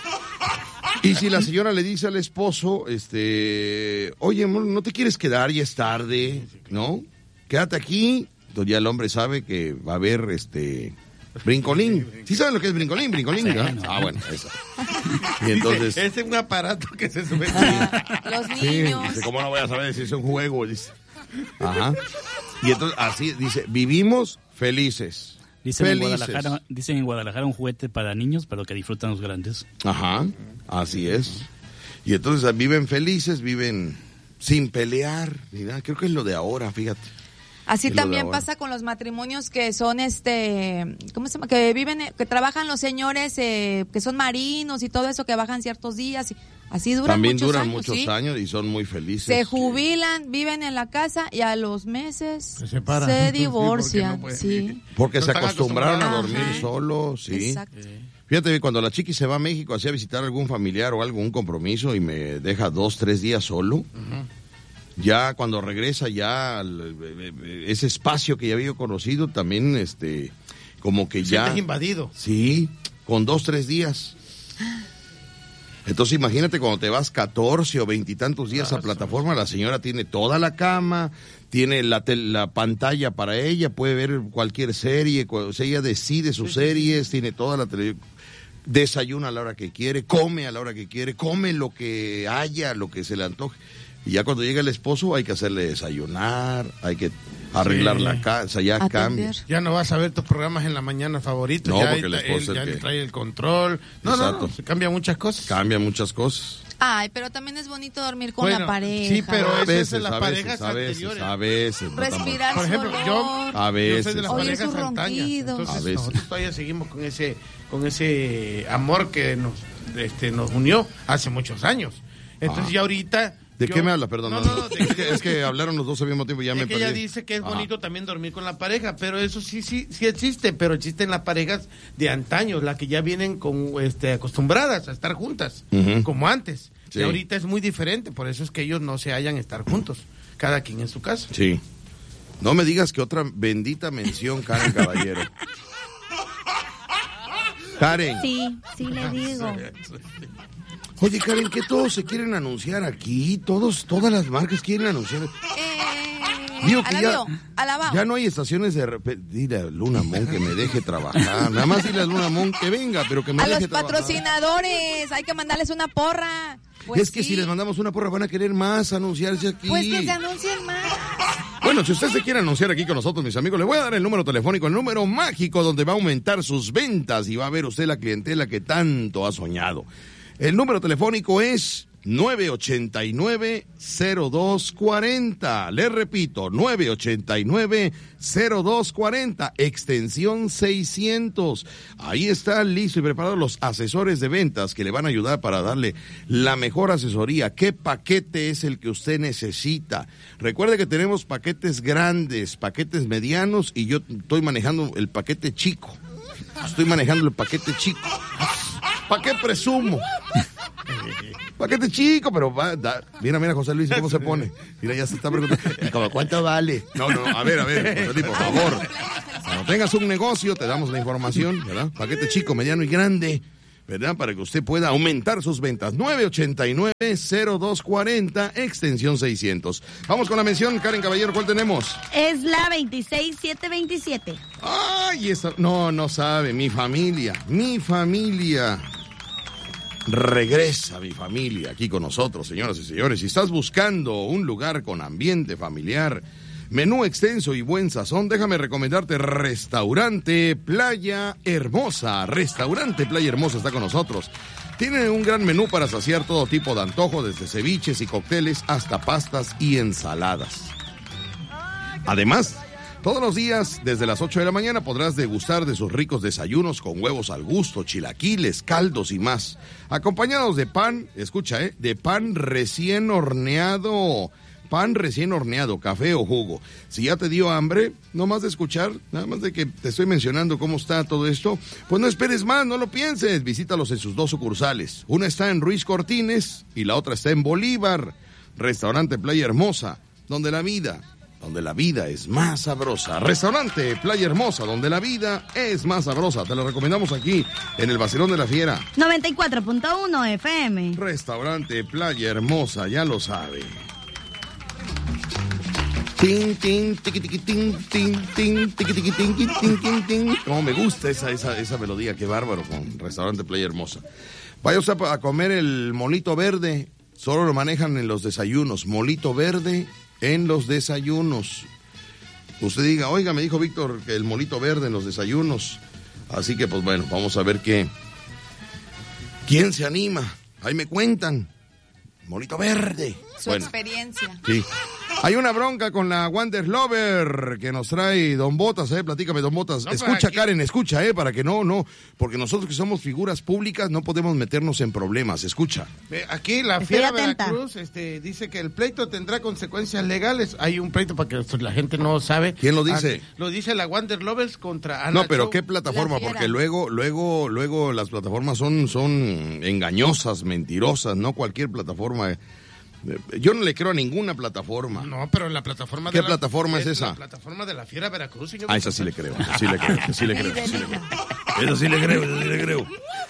Y si la señora le dice al esposo, este, oye, amor, ¿no te quieres quedar? Ya es tarde, ¿no? Quédate aquí. Entonces ya el hombre sabe que va a haber, este, brincolín. ¿Sí saben lo que es brincolín? Brincolín, ¿no? Ah, bueno, eso. Y entonces... Ese es un aparato que se sube. Los niños. Sí, dice, ¿cómo no voy a saber si es un juego? Dice. Ajá. Y entonces, así, dice, vivimos felices. Dicen en, felices. Guadalajara, dicen en Guadalajara un juguete para niños, pero que disfrutan los grandes. Ajá, así es. Y entonces viven felices, viven sin pelear, ni nada. Creo que es lo de ahora, fíjate. Así es también pasa con los matrimonios que son, este, ¿cómo se llama? Que viven, que trabajan los señores, eh, que son marinos y todo eso, que bajan ciertos días. Y así duran también muchos duran años, muchos ¿sí? años y son muy felices. Se jubilan, viven en la casa y a los meses se, separan. se divorcian, sí, porque, no sí. Porque no se acostumbraron a dormir Ajá. solos, sí. Exacto. Fíjate, cuando la chiqui se va a México así a visitar a algún familiar o algún compromiso y me deja dos, tres días solo, uh-huh. Ya cuando regresa ya ese espacio que ya había conocido también, este, como que ya... Sientes invadido. Sí, con dos, tres días. Entonces imagínate cuando te vas catorce o veintitantos días ah, a plataforma, la señora tiene toda la cama, tiene la, la pantalla para ella, puede ver cualquier serie, o sea, ella decide sus sí, series, sí. Tiene toda la televisión, desayuna a la hora que quiere, come a la hora que quiere, come lo que haya, lo que se le antoje. Y ya cuando llega el esposo hay que hacerle desayunar, hay que arreglar sí. la casa, ya Atender. Cambia. Ya no vas a ver tus programas en la mañana favoritos, no, ya, porque el esposo él, ya que... le trae el control. No, Exacto. no, no, se cambian muchas cosas. Cambian muchas cosas. Ay, pero también es bonito dormir con bueno, la pareja. Sí, pero a eso veces, es en las a parejas veces, a veces, anteriores. a veces. Respirar Por ejemplo, yo, a veces. yo soy de las Oír parejas sus antañas. Entonces, a veces. nosotros todavía seguimos con ese, con ese amor que nos, este, nos unió hace muchos años. Entonces, ah. ya ahorita... ¿De yo, qué me hablas? Perdón. No, no, no, es, que, es que hablaron los dos al mismo tiempo y ya es me que perdí. ella dice que es Ajá. bonito también dormir con la pareja, pero eso sí, sí, sí existe, pero existen las parejas de antaño, las que ya vienen con, este, acostumbradas a estar juntas, uh-huh. como antes. Sí. Y ahorita es muy diferente, por eso es que ellos no se hallan estar juntos, cada quien en su casa. Sí. No me digas que otra bendita mención, Karen Caballero. Karen. Sí, sí le digo. Oye, Karen, que todos se quieren anunciar aquí, todos, todas las marcas quieren anunciar. Eh, Digo que ya, alabao. ya no hay estaciones de repente. Dile a Luna Mon que me deje trabajar. Nada más dile a Luna Mon que venga, pero que me a deje los trabajar. Patrocinadores, hay que mandarles una porra. Pues es que sí. Si les mandamos una porra van a querer más anunciarse aquí. Pues que se anuncien más. Bueno, si usted se quiere anunciar aquí con nosotros, mis amigos, le voy a dar el número telefónico, el número mágico donde va a aumentar sus ventas y va a ver usted la clientela que tanto ha soñado. El número telefónico es nueve ocho nueve, cero dos cuatro cero. Le repito, nueve ocho nueve, cero dos cuatro cero, extensión seiscientos. Ahí están listos y preparados los asesores de ventas que le van a ayudar para darle la mejor asesoría. ¿Qué paquete es el que usted necesita? Recuerde que tenemos paquetes grandes, paquetes medianos y yo estoy manejando el paquete chico. Estoy manejando el paquete chico. ¿Para qué presumo? Paquete chico, pero va, da, mira, mira, José Luis, ¿cómo se pone? Mira, ya se está preguntando. ¿Y como cuánto vale? No, no, a ver, a ver, José Luis, por favor. Cuando tengas un negocio, te damos la información, ¿verdad? Paquete chico, mediano y grande, ¿verdad? Para que usted pueda aumentar sus ventas. nueve ochenta y nueve, cero dos cuarenta, extensión seiscientos. Vamos con la mención, Karen Caballero, ¿cuál tenemos? Es la veintiséis setecientos veintisiete. Ay, esa, no, no sabe, mi familia, mi familia. Regresa mi familia aquí con nosotros, señoras y señores. Si estás buscando un lugar con ambiente familiar, menú extenso y buen sazón, déjame recomendarte Restaurante Playa Hermosa. Restaurante Playa Hermosa está con nosotros. Tienen un gran menú para saciar todo tipo de antojo, desde ceviches y cócteles hasta pastas y ensaladas. Además, todos los días, desde las ocho de la mañana, podrás degustar de sus ricos desayunos con huevos al gusto, chilaquiles, caldos y más. Acompañados de pan, escucha, ¿eh? De pan recién horneado, pan recién horneado, café o jugo. Si ya te dio hambre, no más de escuchar, nada más de que te estoy mencionando cómo está todo esto, pues no esperes más, no lo pienses. Visítalos en sus dos sucursales. Una está en Ruiz Cortines y la otra está en Bolívar. Restaurante Playa Hermosa, donde la vida... donde la vida es más sabrosa. Restaurante Playa Hermosa, donde la vida es más sabrosa. Te lo recomendamos aquí, en el Vacilón de la Fiera. noventa y cuatro punto uno F M. Restaurante Playa Hermosa, ya lo sabe. Tin, tin, tiqui, tiqui, tin, tin, tin, tiqui, tiqui, tin, tin, tin, tin. Como me gusta esa, esa, esa melodía, qué bárbaro, con Restaurante Playa Hermosa. Vaya usted a comer el molito verde, solo lo manejan en los desayunos. Molito verde en los desayunos. Usted diga, oiga, me dijo Víctor que el molito verde en los desayunos. Así que, pues bueno, vamos a ver qué. ¿Quién se anima? Ahí me cuentan. Molito verde. Su bueno, experiencia. Sí. Hay una bronca con la Wander Lover que nos trae Don Botas, eh, platícame Don Botas. No, escucha aquí... Karen, escucha, eh, para que no, no, porque nosotros que somos figuras públicas no podemos meternos en problemas, escucha. Aquí la Fiera Veracruz este, dice que el pleito tendrá consecuencias legales. Hay un pleito para que la gente no sabe. ¿Quién lo dice? Ah, lo dice la Wander Lovers contra Ana No, pero Show. ¿qué plataforma? Porque luego, luego, luego las plataformas son, son engañosas, mentirosas, no cualquier plataforma. Yo no le creo a ninguna plataforma. No, pero la plataforma ¿Qué de la, plataforma es, es esa? La plataforma de la Fiera Veracruz, señor. Ah, esa sí le creo, sí le creo, sí le creo, sí le creo. Eso sí le creo, eso sí le creo.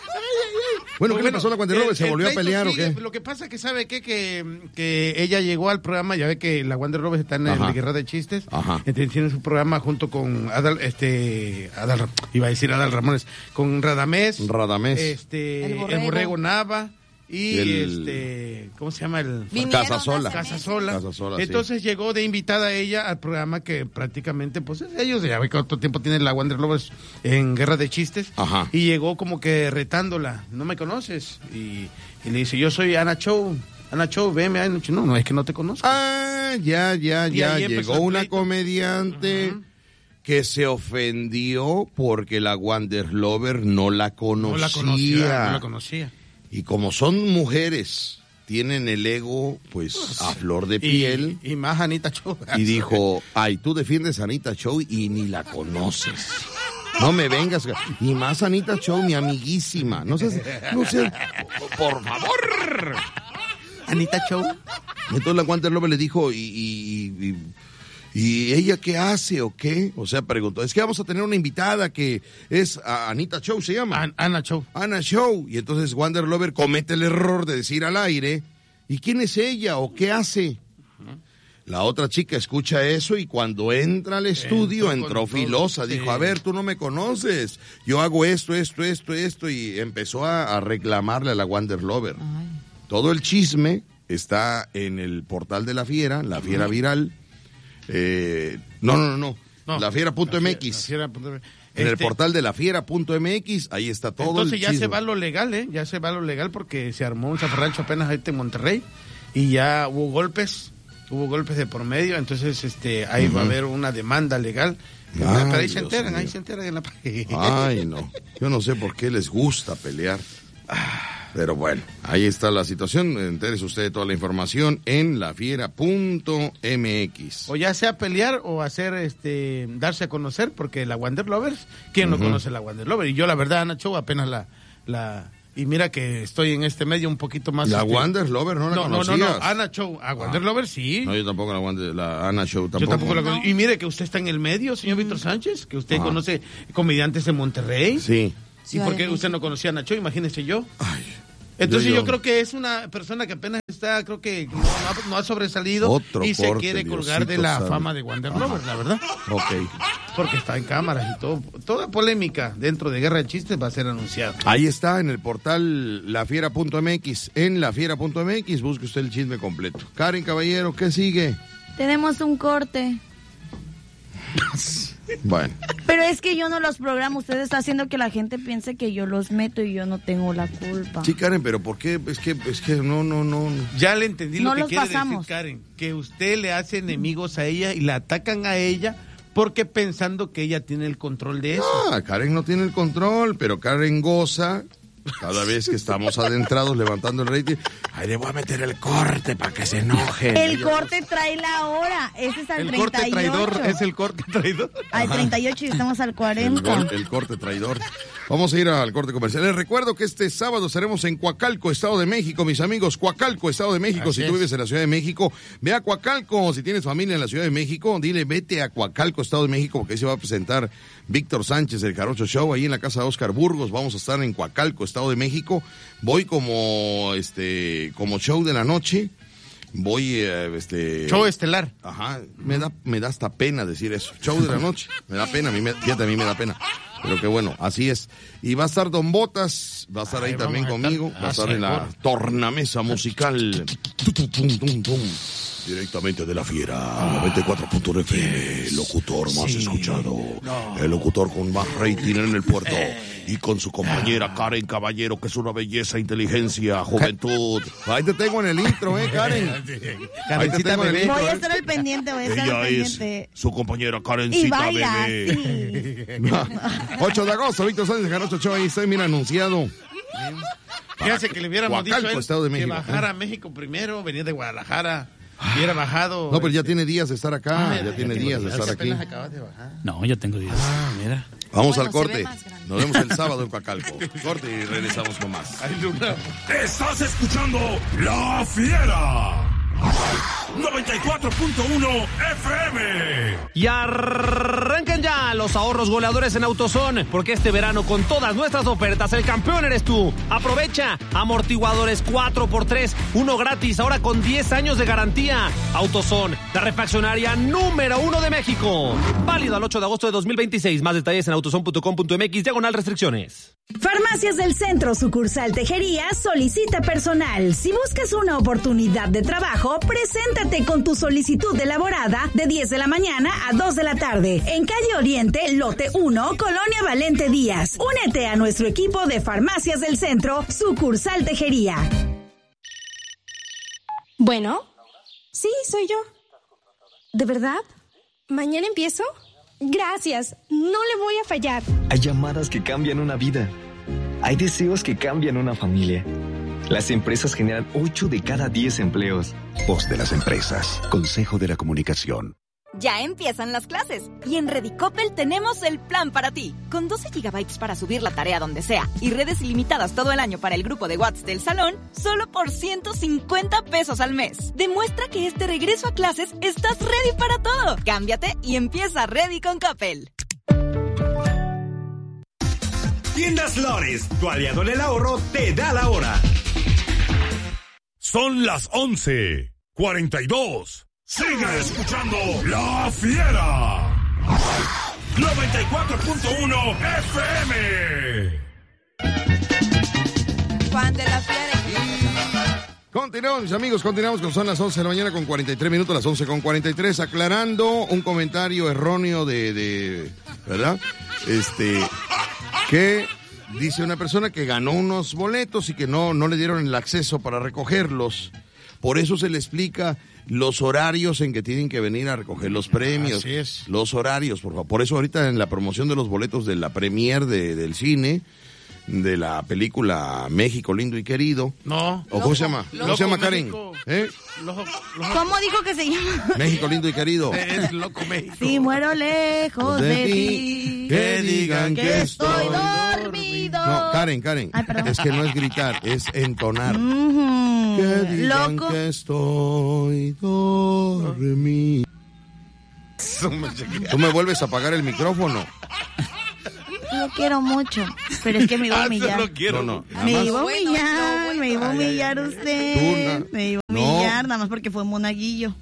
Bueno, ¿qué le pasó a la Wander Lover? ¿Se volvió a pelear o qué? Lo que pasa es que sabe qué? que que ella llegó al programa, ya ve que la Wander Lover está en el de Guerra de Chistes. Ajá. Entonces tiene su programa junto con Adal, este, Adal, iba a decir Adal Ramones, con Radamés. Radamés. Este, el Borrego, el Borrego Nava. Y el, este, ¿cómo se llama? El Casasola. Casasola. Casasola. Entonces sí. llegó de invitada a ella al programa que prácticamente, pues ellos ya ve cuánto tiempo tiene la Wander Lovers en Guerra de Chistes. Ajá. Y llegó como que retándola, ¿no me conoces? Y, y le dice, yo soy Ana Show. Ana Show, veme. No, no, es que no te conozco. Ah, ya, ya, ya. Llegó una comediante uh-huh. que se ofendió porque la Wander Lover no la conocía. No la conocía, no la conocía. Y como son mujeres, tienen el ego, pues, a flor de piel. Y, y más Anita Show. Y dijo, ay, tú defiendes a Anita Show y ni la conoces. No me vengas. Y más Anita Show, mi amiguísima. No sé, no sé, por favor. Anita Show. Entonces la Wander Lover le dijo, y... y, y ¿y ella qué hace o qué? O sea, preguntó, es que vamos a tener una invitada que es Anita Show, ¿se llama? An- Ana Show. Ana Show. Y entonces Wander Lover comete el error de decir al aire, ¿y quién es ella o qué hace? Uh-huh. La otra chica escucha eso y cuando entra al estudio entró, entró filosa. Dijo, sí. A ver, tú no me conoces. Yo hago esto, esto, esto, esto. Y empezó a, a reclamarle a la Wander Lover. Ay. Todo el chisme está en el portal de la Fiera, la Fiera uh-huh. Viral. Eh, no, no, no, no, no. La Fiera punto M X. En este, el portal de la Fiera punto M X, ahí está todo entonces el ya chisme. se va lo legal, ¿eh? Ya se va lo legal porque se armó un zafarrancho apenas ahí en Monterrey y ya hubo golpes, hubo golpes de por medio, entonces este ahí uh-huh. va a haber una demanda legal. Ay, pero ahí se Dios enteran, mío. ahí se enteran en la página. Ay, no, yo no sé por qué les gusta pelear. Pero bueno, ahí está la situación. Entérese usted de toda la información en la fiera punto M X. O ya sea pelear o hacer, este, darse a conocer, porque la Wander Lovers, ¿quién uh-huh. no conoce la Wander Lover? Y yo, la verdad, Ana Show, apenas la, la, Y mira que estoy en este medio un poquito más... La este... Wonder Lover, ¿no la no, conocías? No, no, no, Ana Show. A Wonder ah. Lover, sí. No, yo tampoco la Wonder, la Ana Show tampoco. Yo tampoco la conozco. Y mire que usted está en el medio, señor Víctor Sánchez, que usted ah. conoce comediantes de Monterrey. Sí. ¿Y por qué usted no conocía a Ana Show? Imagínese yo. Ay, Entonces yo, yo. yo creo que es una persona que apenas está, creo que no, no ha sobresalido Otro y corte, se quiere colgar Diosito de la sabe. fama de Wonder Lover, la verdad. Ok. Porque está en cámaras y todo. Toda polémica dentro de Guerra de Chistes va a ser anunciada. Ahí está, en el portal lafiera punto m x. En lafiera punto m x busque usted el chisme completo. Karen Caballero, ¿qué sigue? Tenemos un corte. Bueno. Pero es que yo no los programo. Usted está haciendo que la gente piense que yo los meto y yo no tengo la culpa. Sí, Karen, pero ¿por qué? Es que, es que no, no, no. no. Ya le entendí no lo que los quiere pasamos. decir Karen. Que usted le hace enemigos a ella y la atacan a ella porque pensando que ella tiene el control de eso. Ah, Karen no tiene el control, pero Karen goza cada vez que estamos adentrados levantando el rating. Ay, le voy a meter el corte para que se enoje. El corte trae la hora. Ese es al el treinta y ocho. Corte traidor es el corte traidor. Al treinta y ocho y estamos al cuarenta. El, el corte traidor. Vamos a ir al corte comercial. Les recuerdo que este sábado estaremos en Coacalco, Estado de México, mis amigos. Coacalco, Estado de México. Así si tú vives en la Ciudad de México, ve a Coacalco. Si tienes familia en la Ciudad de México, dile vete a Coacalco, Estado de México, porque ahí se va a presentar Víctor Sánchez, el Jarocho Show, ahí en la casa de Oscar Burgos. Vamos a estar en Coacalco, Estado de México. Voy como este como show de la noche. Voy, eh, este... Show estelar. Ajá, me da, me da hasta pena decir eso. Show de la noche, me da pena, a mí me, fíjate, a mí me da pena. Pero que bueno, así es. Y va a estar Don Botas, va a estar Ay, ahí también conmigo, estar, va a estar en la tornamesa musical. Directamente de la Fiera, noventa y cuatro punto nueve F M, locutor más sí, escuchado, no. El locutor con más rating en el puerto, eh. y con su compañera Karen Caballero, que es una belleza, inteligencia, juventud. Ahí te tengo en el intro, ¿eh, Karen? Ahí te tengo en el intro. Voy a estar al pendiente, voy a estar al pendiente. Es su compañera Karencita y baila, bebé. Sí. ocho de agosto, Víctor Sánchez, Jarocho Show, ahí está, mira, anunciado. Fíjate que le hubiéramos Coacalco, dicho a él Estado de México, que bajara ¿eh? a México primero, venía de Guadalajara. Hubiera bajado. No, pero ya tiene días de estar acá. Ah, ya tiene días de estar aquí. Acabas de bajar. No, ya tengo días. Ah, mira. Vamos bueno, al corte. Nos vemos el sábado en Coacalco. Corte y regresamos con más. Estás escuchando La Fiera. noventa y cuatro punto uno F M. Y arrancan ya los ahorros goleadores en AutoZone, porque este verano con todas nuestras ofertas el campeón eres tú. Aprovecha amortiguadores cuatro por tres, uno gratis, ahora con diez años de garantía. AutoZone, la refaccionaria número uno de México. Válido al ocho de agosto de dos mil veintiséis. Más detalles en autozone punto com punto m x, diagonal restricciones. Farmacias del Centro, sucursal Tejería, solicita personal. Si buscas una oportunidad de trabajo, preséntate con tu solicitud elaborada de diez de la mañana a dos de la tarde. En calle Oriente, lote uno, Colonia Valente Díaz. Únete a nuestro equipo de Farmacias del Centro, sucursal Tejería. Bueno, sí, soy yo. ¿De verdad? ¿Mañana empiezo? Gracias, no le voy a fallar. Hay llamadas que cambian una vida. Hay deseos que cambian una familia. Las empresas generan ocho de cada diez empleos. Voz de las empresas. Consejo de la Comunicación. Ya empiezan las clases y en Redicopel tenemos el plan para ti. Con doce gigabytes para subir la tarea donde sea y redes ilimitadas todo el año para el grupo de WhatsApp del salón, solo por ciento cincuenta pesos al mes. Demuestra que este regreso a clases estás ready para todo. Cámbiate y empieza Ready con Coppel. Tiendas Lores, tu aliado en el ahorro, te da la hora. Son las once cuarenta y dos. Sigue escuchando La Fiera. noventa y cuatro punto uno F M. Juan de La Fiera. Continuamos, mis amigos, continuamos con son las once de la mañana con cuarenta y tres minutos, las once con cuarenta y tres, aclarando un comentario erróneo de, de ¿verdad? Este, que dice una persona que ganó unos boletos y que no, no le dieron el acceso para recogerlos. Por eso se le explica los horarios en que tienen que venir a recoger los premios. Así es. Los horarios, por favor. Por eso ahorita en la promoción de los boletos de la premier de, del cine, de la película México Lindo y Querido. No. ¿O cómo se llama? ¿Cómo se llama, Karen? ¿Eh? Loco, loco. ¿Cómo dijo que se llama? México Lindo y Querido. Es Loco México. Si muero lejos de, de ti, que digan que estoy dormido. No, Karen, Karen. Ay, perdón. Es que no es gritar, es entonar. Mm-hmm. Que digan Loco. que estoy dormido. Tú me vuelves a apagar el micrófono. Lo quiero mucho, pero es que me iba a humillar. No, no, nada Me más. iba a humillar, me iba a humillar usted. Tú, na- Me iba a No. humillar, nada más porque fue monaguillo.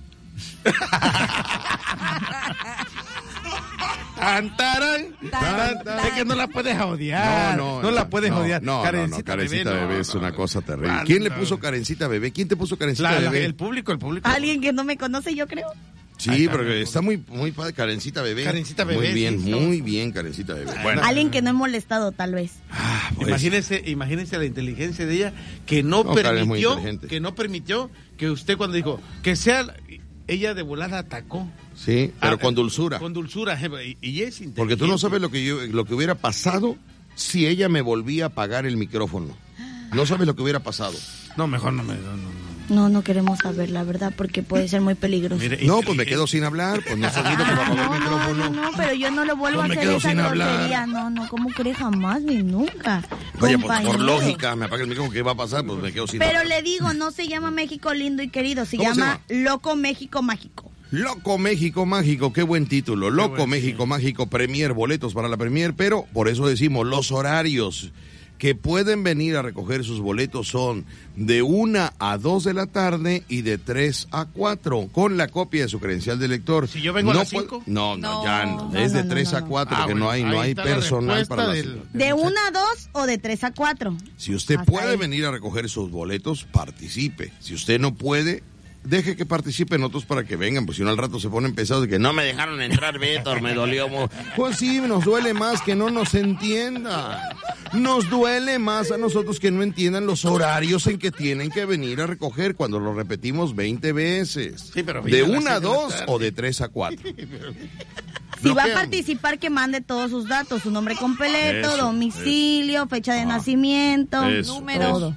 Tan, taran, tan, tan. Es que no la puedes odiar. No, no, la puedes no, odiar. No, no, Karencita no, Karencita bebé, bebé, no, es no, una no. cosa terrible. Ah, ¿Quién le no. puso Karencita bebé? ¿Quién te puso Karencita La- la- bebé? el público, el público. Alguien que no me conoce, yo creo. Sí, pero está muy, muy padre, Karencita bebé. Karencita bebé, Muy bien, sí, muy bien, Karencita bebé. Bueno, Alguien que no he molestado, tal vez. pues, Imagínese, imagínese la inteligencia de ella que no, No, Karen es muy permitió, inteligente. que no permitió que usted cuando dijo que sea, ella de volada atacó. sí, pero Ah, con dulzura. Con dulzura, y, y es inteligente. Porque tú no sabes lo que yo, lo que hubiera pasado si ella me volvía a apagar el micrófono. No sabes lo que hubiera pasado. No, mejor no me... No, no, no. No, no queremos saber la verdad porque puede ser muy peligroso. Mire, No, pues me quedo sin hablar, pues no sonido que va a apagar el No, no, micrófono. no, pero yo no lo vuelvo No a me hacer quedo esa sin hablar. grosería. No, no, ¿cómo crees? Jamás ni nunca. Oye, pues por Compañero. lógica, me apaga el micrófono, ¿qué va a pasar? Pues me quedo sin Pero hablar. le digo, no se llama México lindo y querido, se ¿Cómo se llama Loco México Mágico. Loco México Mágico, qué buen título. Loco buen, México Mágico, Premier, boletos para la Premier, pero por eso decimos los horarios que pueden venir a recoger sus boletos son de una a dos de la tarde y de tres a cuatro, con la copia de su credencial de lector. Si yo vengo a no las pu- cinco. No, no, No. ya no. No, Es de no, no, tres a no. cuatro, Ah, que bueno, no hay, no ahí hay está la personal respuesta para las del- ¿De una a dos o de tres a cuatro? Si usted Hasta puede ahí. venir a recoger sus boletos, participe. Si usted no puede, deje que participen otros para que vengan, pues si no al rato se ponen pesados de que no me dejaron entrar, Víctor, me dolió. mo-". Pues sí, nos duele más que no nos entiendan. Nos duele más a nosotros que no entiendan los horarios en que tienen que venir a recoger cuando lo repetimos veinte veces. Sí, pero de viene a las una a seis de la dos tarde. o de tres a cuatro. Si va a Bloquean. participar, que mande todos sus datos, su nombre completo, Eso, domicilio, fecha de Ah. nacimiento, Eso, número. todo.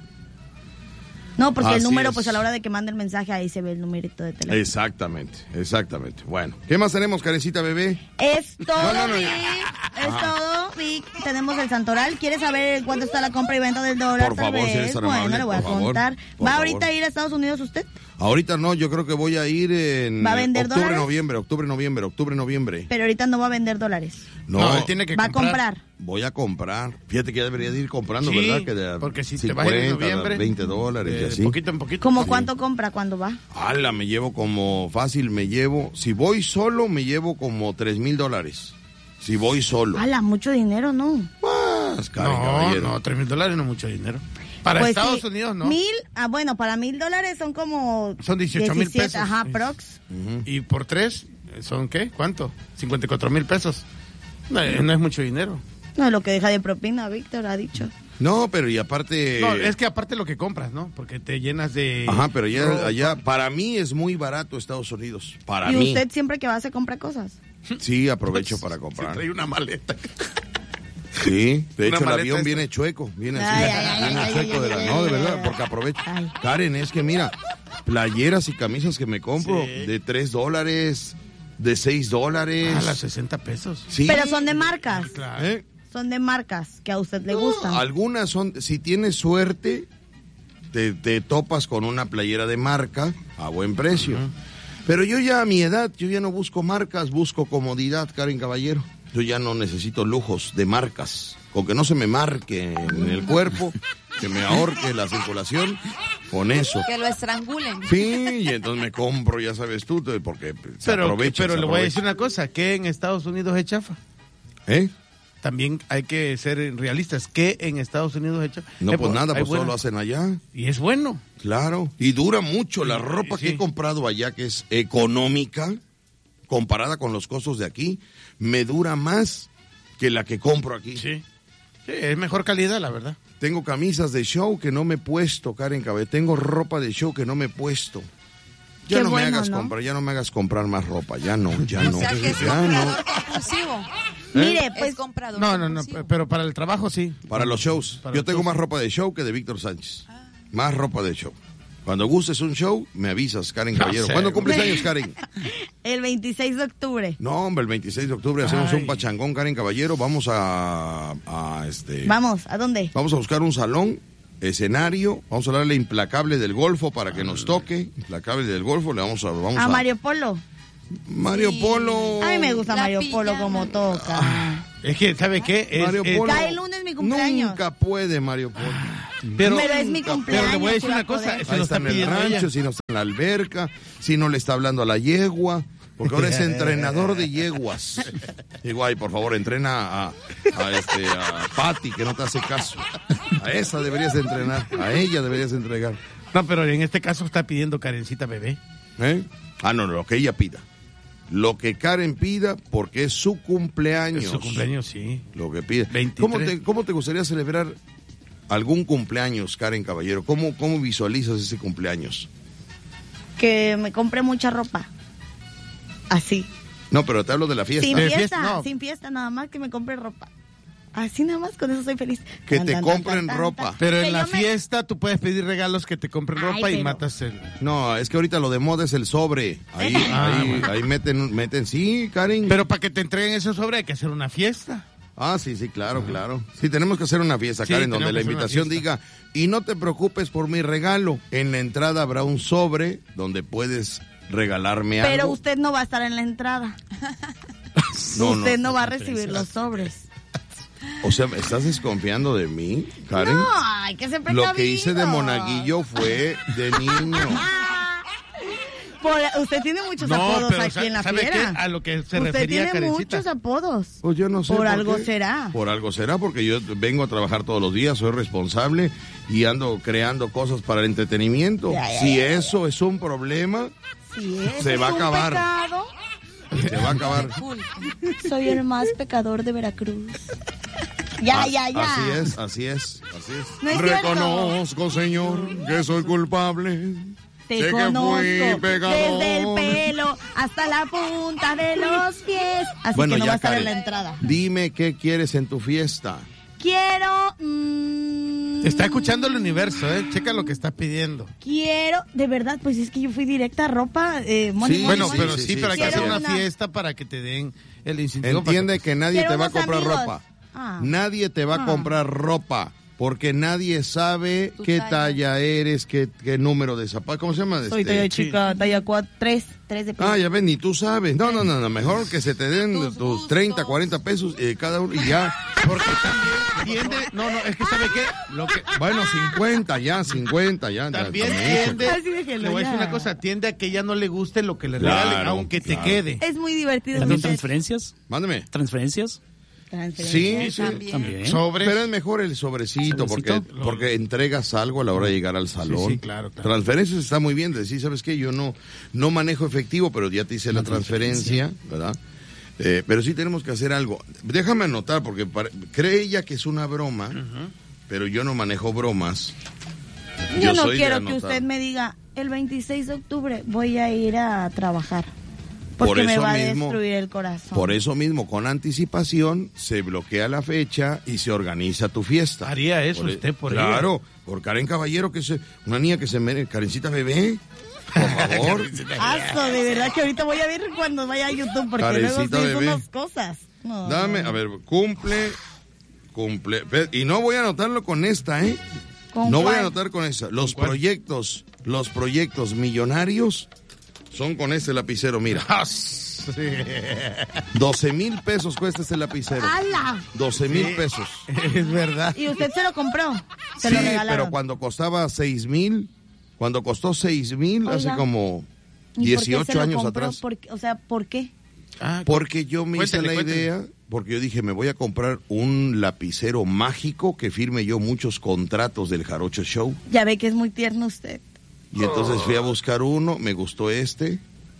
No, porque el Así número, es. pues a la hora de que mande el mensaje, ahí se ve el numerito de teléfono. Exactamente, exactamente. Bueno, ¿qué más tenemos, Karencita bebé? Es todo, No, no, no, Vic. Es todo, Vic. Tenemos el Santoral. ¿Quieres saber cuánto está la compra y venta del dólar? Por Tal favor, si vez? eres tan Bueno, amable, le voy a por favor, contar. por ¿Va favor. ahorita a ir a Estados Unidos usted? Ahorita no, yo creo que voy a ir en ¿Va a vender octubre, dólares? noviembre, octubre, noviembre, octubre, noviembre. Pero ahorita no va a vender dólares. No, No, él tiene que Va a comprar. voy a comprar. Fíjate que ya debería de ir comprando, Sí, ¿verdad? Que de porque si te vas a ir en cincuenta, noviembre, veinte dólares y de así. poquito en poquito. ¿Cómo Sí. cuánto compra cuando va? Ala, me llevo como fácil, me llevo, si voy solo, me llevo como tres mil dólares. Si voy solo. Hala, mucho dinero, ¿no? Más, Karen, No, caballero. no, tres mil dólares no es mucho dinero. Para Pues Estados sí, Unidos, ¿no? Mil, ah, bueno, para mil dólares son como... Son dieciocho mil diecisiete, pesos. Ajá, prox. Y por tres, ¿son qué? ¿Cuánto? cincuenta y cuatro mil pesos. No, eh, no es mucho dinero. No es lo que deja de propina, Víctor ha dicho. No, pero y aparte... No, es que aparte lo que compras, ¿no? Porque te llenas de... Ajá, pero allá, ropa. allá, para mí es muy barato Estados Unidos. Para y mí. usted siempre que va se compra cosas. Sí, aprovecho para Se comprar. trae una maleta. Sí, de Una hecho el maleta avión esa. viene chueco, viene así, Ay, ay, ay, viene ay, chueco ay, de la, ay, no, de ay, verdad, ay, porque aprovecho. ay. Karen, es que mira, playeras y camisas que me compro Sí. de tres dólares, de seis dólares. A las sesenta pesos. Sí. Pero son de marcas. Claro. ¿Eh? Son de marcas que a usted le No, gustan. algunas son, si tienes suerte, te, te topas con una playera de marca a buen precio. Pero yo ya a mi edad, yo ya no busco marcas, busco comodidad, Karen Caballero. Yo ya no necesito lujos de marcas. Con que no se me marque en el cuerpo, que me ahorque la circulación, con eso. Que lo estrangulen. Sí, y entonces me compro, ya sabes tú, porque se Pero, aprovecha. pero se le voy a aprovecha. decir una cosa, que en Estados Unidos es chafa. ¿Eh? También hay que ser realistas, que en Estados Unidos es chafa. No, Eh, pues nada, hay pues todo buena- lo hacen allá. Y es bueno. Claro, y dura mucho. La ropa sí. que he comprado allá, que es económica, comparada con los costos de aquí, me dura más que la que compro aquí. Sí. Sí, es mejor calidad, la verdad. Tengo camisas de show que no me he puesto, Karen Caballero. Tengo ropa de show que no me he puesto. Ya Qué no bueno, me hagas ¿no? comprar, ya no me hagas comprar más ropa, ya no, ya O no. sea que es ya no. comprador compulsivo. Mire, pues Es comprador No, no, no, compulsivo. pero para el trabajo sí. Para los shows. Para Yo los tengo shows. más ropa de show que de Víctor Sánchez. Más ropa de show. Cuando gustes un show, me avisas, Karen Caballero. ¿Cuándo cumples años, Karen? El veintiséis de octubre. No, hombre, el veintiséis de octubre hacemos Ay. un pachangón, Karen Caballero. Vamos a, a este... Vamos, ¿a dónde? Vamos a buscar un salón, escenario. Vamos a darle Implacable del Golfo para que nos toque. Implacable del Golfo, le vamos a... Vamos a, a Mario Polo. Mario Sí. Polo. A mí me gusta La Mario pijama. Polo como toca. Es que, ¿sabe qué? Es, Mario es- Polo. Cae el lunes mi cumpleaños. Nunca puede Mario Polo. Pero, Pero es mi cumpleaños. pero le voy a decir sí va una a cosa, poder. se Ahí lo está está en el pidiendo rancho, ella. si no está en la alberca, si no le está hablando a la yegua, porque ahora es entrenador de yeguas. Digo, ay, por favor, entrena a, a, este, a Patty, que no te hace caso. A esa deberías de entrenar, a ella deberías de entregar. No, pero en este caso está pidiendo Karencita bebé. ¿Eh? Ah, no, no, lo que ella pida. Lo que Karen pida, porque es su cumpleaños. Es su cumpleaños, sí. Lo que pide. veintitrés. ¿Cómo te, ¿Cómo te gustaría celebrar algún cumpleaños, Karen Caballero? ¿Cómo, cómo visualizas ese cumpleaños? Que me compre mucha ropa. Así. No, pero te hablo de la fiesta. Sin De fiesta, fiesta, no. sin fiesta, nada más que me compre ropa. Así nada más, con eso soy feliz. Que Tan, te tan, compren tan, tan, ropa. tan. Pero Que en la yo me- fiesta tú puedes pedir regalos que te compren Ay, ropa y pero- matas el... No, es que ahorita lo de moda es el sobre. Ahí, Ah, ahí, bueno. ahí meten, meten, sí, Karen. Pero para que te entreguen ese sobre hay que hacer una fiesta. Ah, sí, sí, claro, claro. Sí, tenemos que hacer una fiesta, Sí, Karen, tenemos donde la que hacer una invitación diga, y no te preocupes por mi regalo. En la entrada habrá un sobre donde puedes regalarme algo. Pero usted no va a estar en la entrada. No, usted no. no, va a recibir los sobres. O sea, ¿me estás desconfiando de mí, Karen? No, hay que ser precavido. Lo que hice de monaguillo fue de niño. Por- usted tiene muchos No, apodos pero aquí sa- en la ¿sabe fiera. qué? A lo que se usted refería tiene Karencita. muchos apodos. Pues yo no sé. Por algo qué. será. Por algo será, porque yo vengo a trabajar todos los días, soy responsable y ando creando cosas para el entretenimiento. Ya, ya, si ya, ya. eso es un problema, Si es Se va a un acabar. pecado, se va a acabar. soy el más pecador de Veracruz. Ya, Ah, ya, ya. Así es, así es, así es. No es Reconozco, Señor, que soy culpable. Te Sé que conozco fui pecador. desde el pelo hasta la punta de los pies. Así Bueno, que no ya, va a estar en Karen, la entrada. Dime qué quieres en tu fiesta. Quiero, mm, Está escuchando el universo, ¿eh? Checa lo que está pidiendo. quiero, de verdad, pues es que yo fui directa a ropa. Eh, Moni, Sí, Moni, Bueno, Moni. pero sí, sí, sí, pero hay que sí, hacer sí. una Una- fiesta para que te den el incentivo. para Entiende que nadie Quiero te va a unos comprar amigos. ropa. Ah. Nadie te va a Ah. comprar ropa. Porque nadie sabe Tu qué talla. talla eres, qué, qué número de zapato. ¿Cómo se llama? Soy Este, talla chica, talla cuatro, tres, tres de pie. Ah, ya ven, ni tú sabes. No, no, no, no, mejor que se te den Tus tus, gustos. treinta, cuarenta pesos eh, cada uno y ya. Porque también tiende... No, no, es que ¿sabe qué? Lo que... Bueno, cincuenta ya, cincuenta ya. ya, También también. tiende... Así déjelo Le voy a decir ya. una cosa, tiende a que ya no le guste lo que le Claro, regalen, aunque te claro. quede. Es muy divertido. ¿También usted. transferencias? Mándame. ¿Transferencias? Sí, Transferencia. sí. También. También. Sobres. Pero es mejor el sobrecito, porque, ¿Sobrecito? porque entregas algo a la hora de llegar al salón. Sí, sí, claro, claro. Transferencias está muy bien, decir, ¿sabes qué? Yo no, no manejo efectivo, pero ya te hice la transferencia, ¿verdad? Eh, pero sí tenemos que hacer algo. Déjame anotar, porque pare- cree ella que es una broma, pero yo no manejo bromas. Yo, no soy de quiero que anotar. usted me diga, el veintiséis de octubre voy a ir a trabajar. Porque Por me eso va a mismo- destruir el corazón. Por eso mismo, con anticipación, se bloquea la fecha y se organiza tu fiesta. Haría eso Por e- usted por Claro, por Karen Caballero, que es una niña que se merece, Karencita bebé, por favor. Aso, de verdad que ahorita voy a ver cuando vaya a YouTube, porque luego Karencita sí bebé. unas cosas. No, Dame, a ver, cumple, cumple, pe- y no voy a anotarlo con esta, ¿eh? ¿Con No voy cuál? a anotar con esa. Los cuál? proyectos, los proyectos millonarios son con este lapicero, mira. Ah, sí. doce mil pesos cuesta este lapicero. ¡Hala! doce mil pesos. Es verdad. ¿Y usted se lo compró? Se Sí, lo regalaron. pero cuando costaba seis mil, cuando costó seis mil, hace Oiga. como ¿Y por qué se dieciocho lo años compró? atrás. ¿Por qué? O sea, ¿por qué? Ah, Porque yo me hice Cuéntele, la cuéntele. idea, porque yo dije, me voy a comprar un lapicero mágico que firme yo muchos contratos del Jarocho Show. Ya ve que es muy tierno usted. Y entonces fui a buscar uno, me gustó este,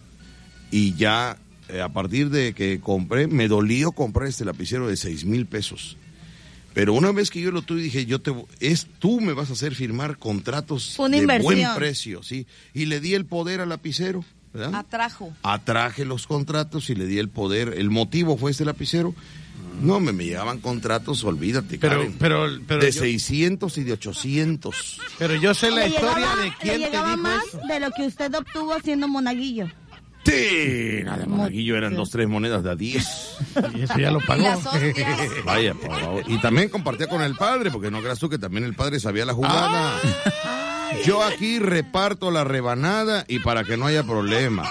y ya eh, a partir de que compré, me dolió comprar este lapicero de seis mil pesos. Pero una vez que yo lo tuve, dije, yo te, es, tú me vas a hacer firmar contratos Fue una de inversión. buen precio, ¿sí? Y le di el poder al lapicero, ¿verdad? Atrajo. Atraje los contratos y le di el poder. El motivo fue este lapicero. No, me, me llegaban contratos, olvídate, pero, Karen, pero, pero de yo, seiscientos y de ochocientos. Pero yo sé la le historia llegaba, de quién le te llegaba dijo más eso. de lo que usted obtuvo siendo monaguillo. Sí, nada de monaguillo eran dos, tres monedas de a diez. Y eso ya lo pagó. Vaya, por favor. Y también compartía con el padre, porque no creas tú que también el padre sabía la jugada. Ah. Yo aquí reparto la rebanada y para que no haya problema.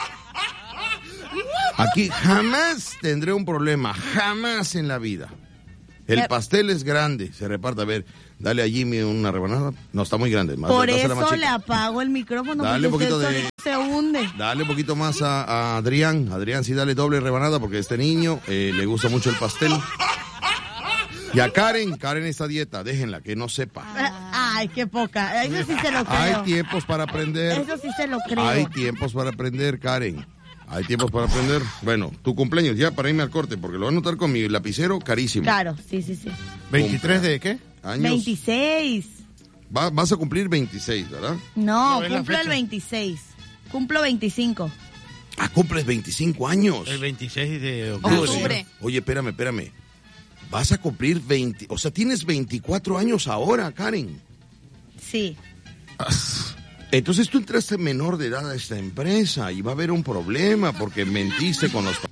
Aquí jamás tendré un problema, jamás en la vida. El pastel es grande, se reparte. A ver, dale a Jimmy una rebanada. No, está muy grande. Más, Por eso más le apago el micrófono. Dale un poquito de... se hunde. Dale un poquito más a, a Adrián. Adrián, sí, dale doble rebanada porque a este niño eh, le gusta mucho el pastel. Y a Karen, Karen esta dieta, déjenla, que no sepa. Ay, qué poca. Eso sí se lo creo. Hay tiempos para aprender. Eso sí se lo creo. Hay tiempos para aprender, Karen. Hay tiempos para aprender. Bueno, tu cumpleaños, ya para irme al corte, porque lo voy a anotar con mi lapicero carísimo. Claro, sí, sí, sí. ¿veintitrés de qué? Años. veintiséis. Va, vas a cumplir veintiséis, ¿verdad? No, no cumplo el veintiséis. Cumplo veinticinco. Ah, cumples veinticinco años. El veintiséis de octubre. octubre. Oye, espérame, espérame. Vas a cumplir veinte, o sea, tienes veinticuatro años ahora, Karen. Sí. Entonces tú entraste menor de edad a esta empresa y va a haber un problema porque mentiste con los...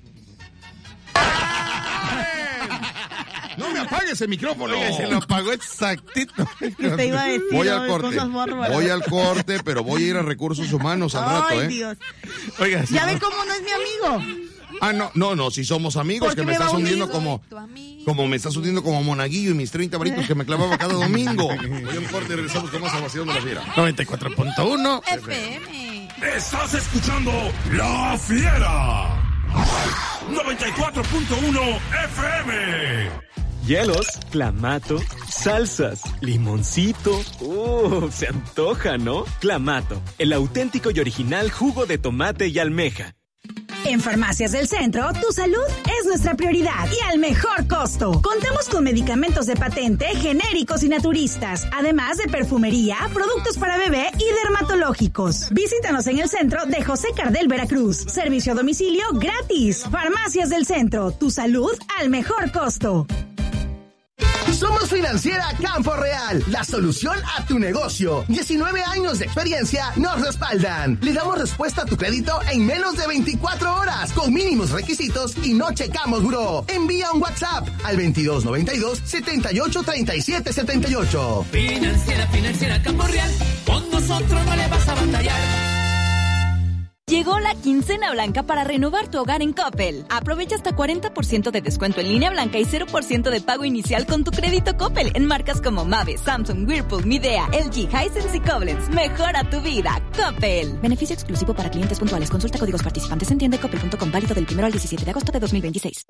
No me apagues el micrófono. Oye, se lo apagó exactito. Usted iba a decir voy al corte. Cosas bárbaras. Voy al corte, pero voy a ir a recursos humanos al Ay, rato, ¿eh? Dios. Oiga, ¿Ya ve cómo no es mi amigo? Ah, no, no, no, si somos amigos, que me, me estás hundiendo como, como me estás hundiendo como monaguillo y mis treinta varitos que me clavaba cada domingo. Voy a un corte y regresamos con más Salvación de la Fiera. noventa y cuatro punto uno F M. Estás escuchando La Fiera. noventa y cuatro punto uno F M. Hielos, clamato, salsas, limoncito. Uh, se antoja, ¿no? Clamato, el auténtico y original jugo de tomate y almeja. En Farmacias del Centro, tu salud es nuestra prioridad y al mejor costo. Contamos con medicamentos de patente, genéricos y naturistas, además de perfumería, productos para bebé y dermatológicos. Visítanos en el centro de José Cardel, Veracruz. Servicio a domicilio gratis. Farmacias del Centro, tu salud al mejor costo. Somos Financiera Campo Real, la solución a tu negocio. diecinueve años de experiencia nos respaldan. Le damos respuesta a tu crédito en menos de veinticuatro horas, con mínimos requisitos y no checamos buró. Envía un WhatsApp al veintidós noventa y dos, setenta y ocho, treinta y siete, setenta y ocho. Financiera, Financiera Campo Real, con nosotros no le vas a batallar. Llegó la quincena blanca para renovar tu hogar en Coppel. Aprovecha hasta cuarenta por ciento de descuento en línea blanca y cero por ciento de pago inicial con tu crédito Coppel en marcas como Mave, Samsung, Whirlpool, Midea, L G, Hisense y Koblenz. Mejora tu vida, Coppel. Beneficio exclusivo para clientes puntuales. Consulta códigos participantes en tienda coppel punto com, válido del primero al diecisiete de agosto de dos mil veintiséis.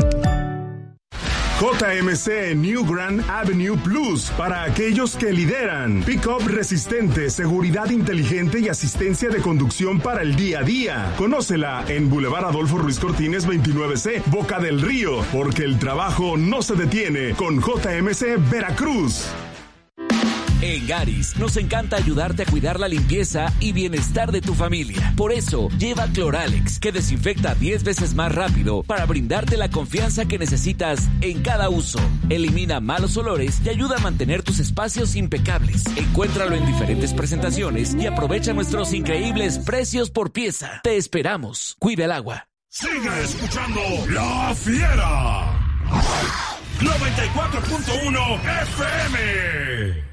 J M C New Grand Avenue Plus para aquellos que lideran. Pick-up resistente, seguridad inteligente y asistencia de conducción para el día a día. Conócela en Boulevard Adolfo Ruiz Cortines veintinueve C, Boca del Río, porque el trabajo no se detiene con J M C Veracruz. En Garis nos encanta ayudarte a cuidar la limpieza y bienestar de tu familia. Por eso, lleva Cloralex, que desinfecta diez veces más rápido para brindarte la confianza que necesitas en cada uso. Elimina malos olores y ayuda a mantener tus espacios impecables. Encuéntralo en diferentes presentaciones y aprovecha nuestros increíbles precios por pieza. Te esperamos. Cuida el agua. Sigue escuchando La Fiera. noventa y cuatro punto uno F M.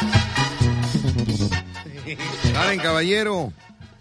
Karen, caballero,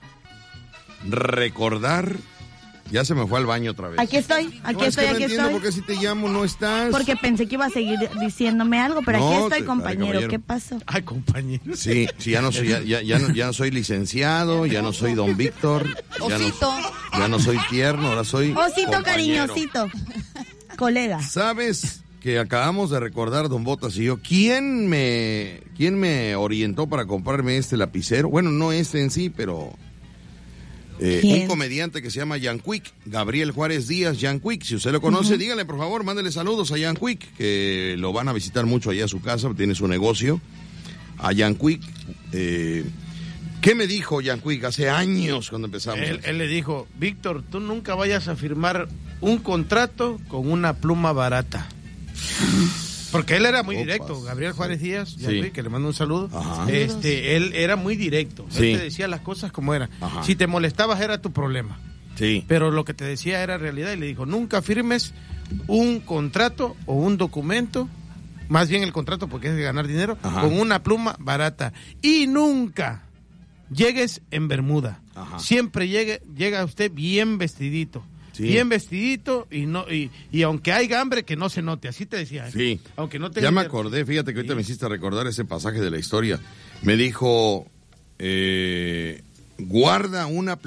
recordar, ya se me fue al baño otra vez. Aquí estoy, aquí no, estoy, es que no aquí entiendo estoy. por qué si te llamo no estás. Porque pensé que iba a seguir diciéndome algo, pero No, aquí estoy, te- compañero. caballero. ¿Qué pasó? Ay, compañero. Sí, sí, ya no soy, ya, ya, ya no, ya no soy licenciado, ya no soy don Víctor, ya no, Osito. ya no soy tierno, ahora soy Osito compañero. cariñosito. Colega. ¿Sabes que acabamos de recordar, don Botas y yo, quién me, quién me orientó para comprarme este lapicero? Bueno, no este en sí, pero eh, ¿Quién? un comediante que se llama Jan Quick, Gabriel Juárez Díaz, Jan Quick. Si usted lo conoce, Ujú. dígale por favor, mándele saludos a Jan Quick, que lo van a visitar mucho allá a su casa, tiene su negocio. A Jan Quick, eh, ¿qué me dijo Jan Quick hace años cuando empezamos? Él, él le dijo, Víctor, tú nunca vayas a firmar un contrato con una pluma barata. Porque él era muy Opas. directo, Gabriel Juárez Díaz, ya Sí. vi, que le mando un saludo. Ajá. Este, él era muy directo, Sí. él te decía las cosas como eran. Ajá. Si te molestabas era tu problema. Sí. Pero lo que te decía era realidad y le dijo, nunca firmes un contrato o un documento, más bien el contrato porque es de ganar dinero, Ajá. con una pluma barata. Y nunca llegues en bermuda. Ajá. Siempre llegue, llega usted bien vestidito. Sí. Bien vestidito y no y, y aunque haya hambre que no se note, así te decía. ¿eh? Sí. Aunque no tenga Ya me inter- acordé, fíjate que ahorita me hiciste recordar ese pasaje de la historia. Me dijo, eh, guarda una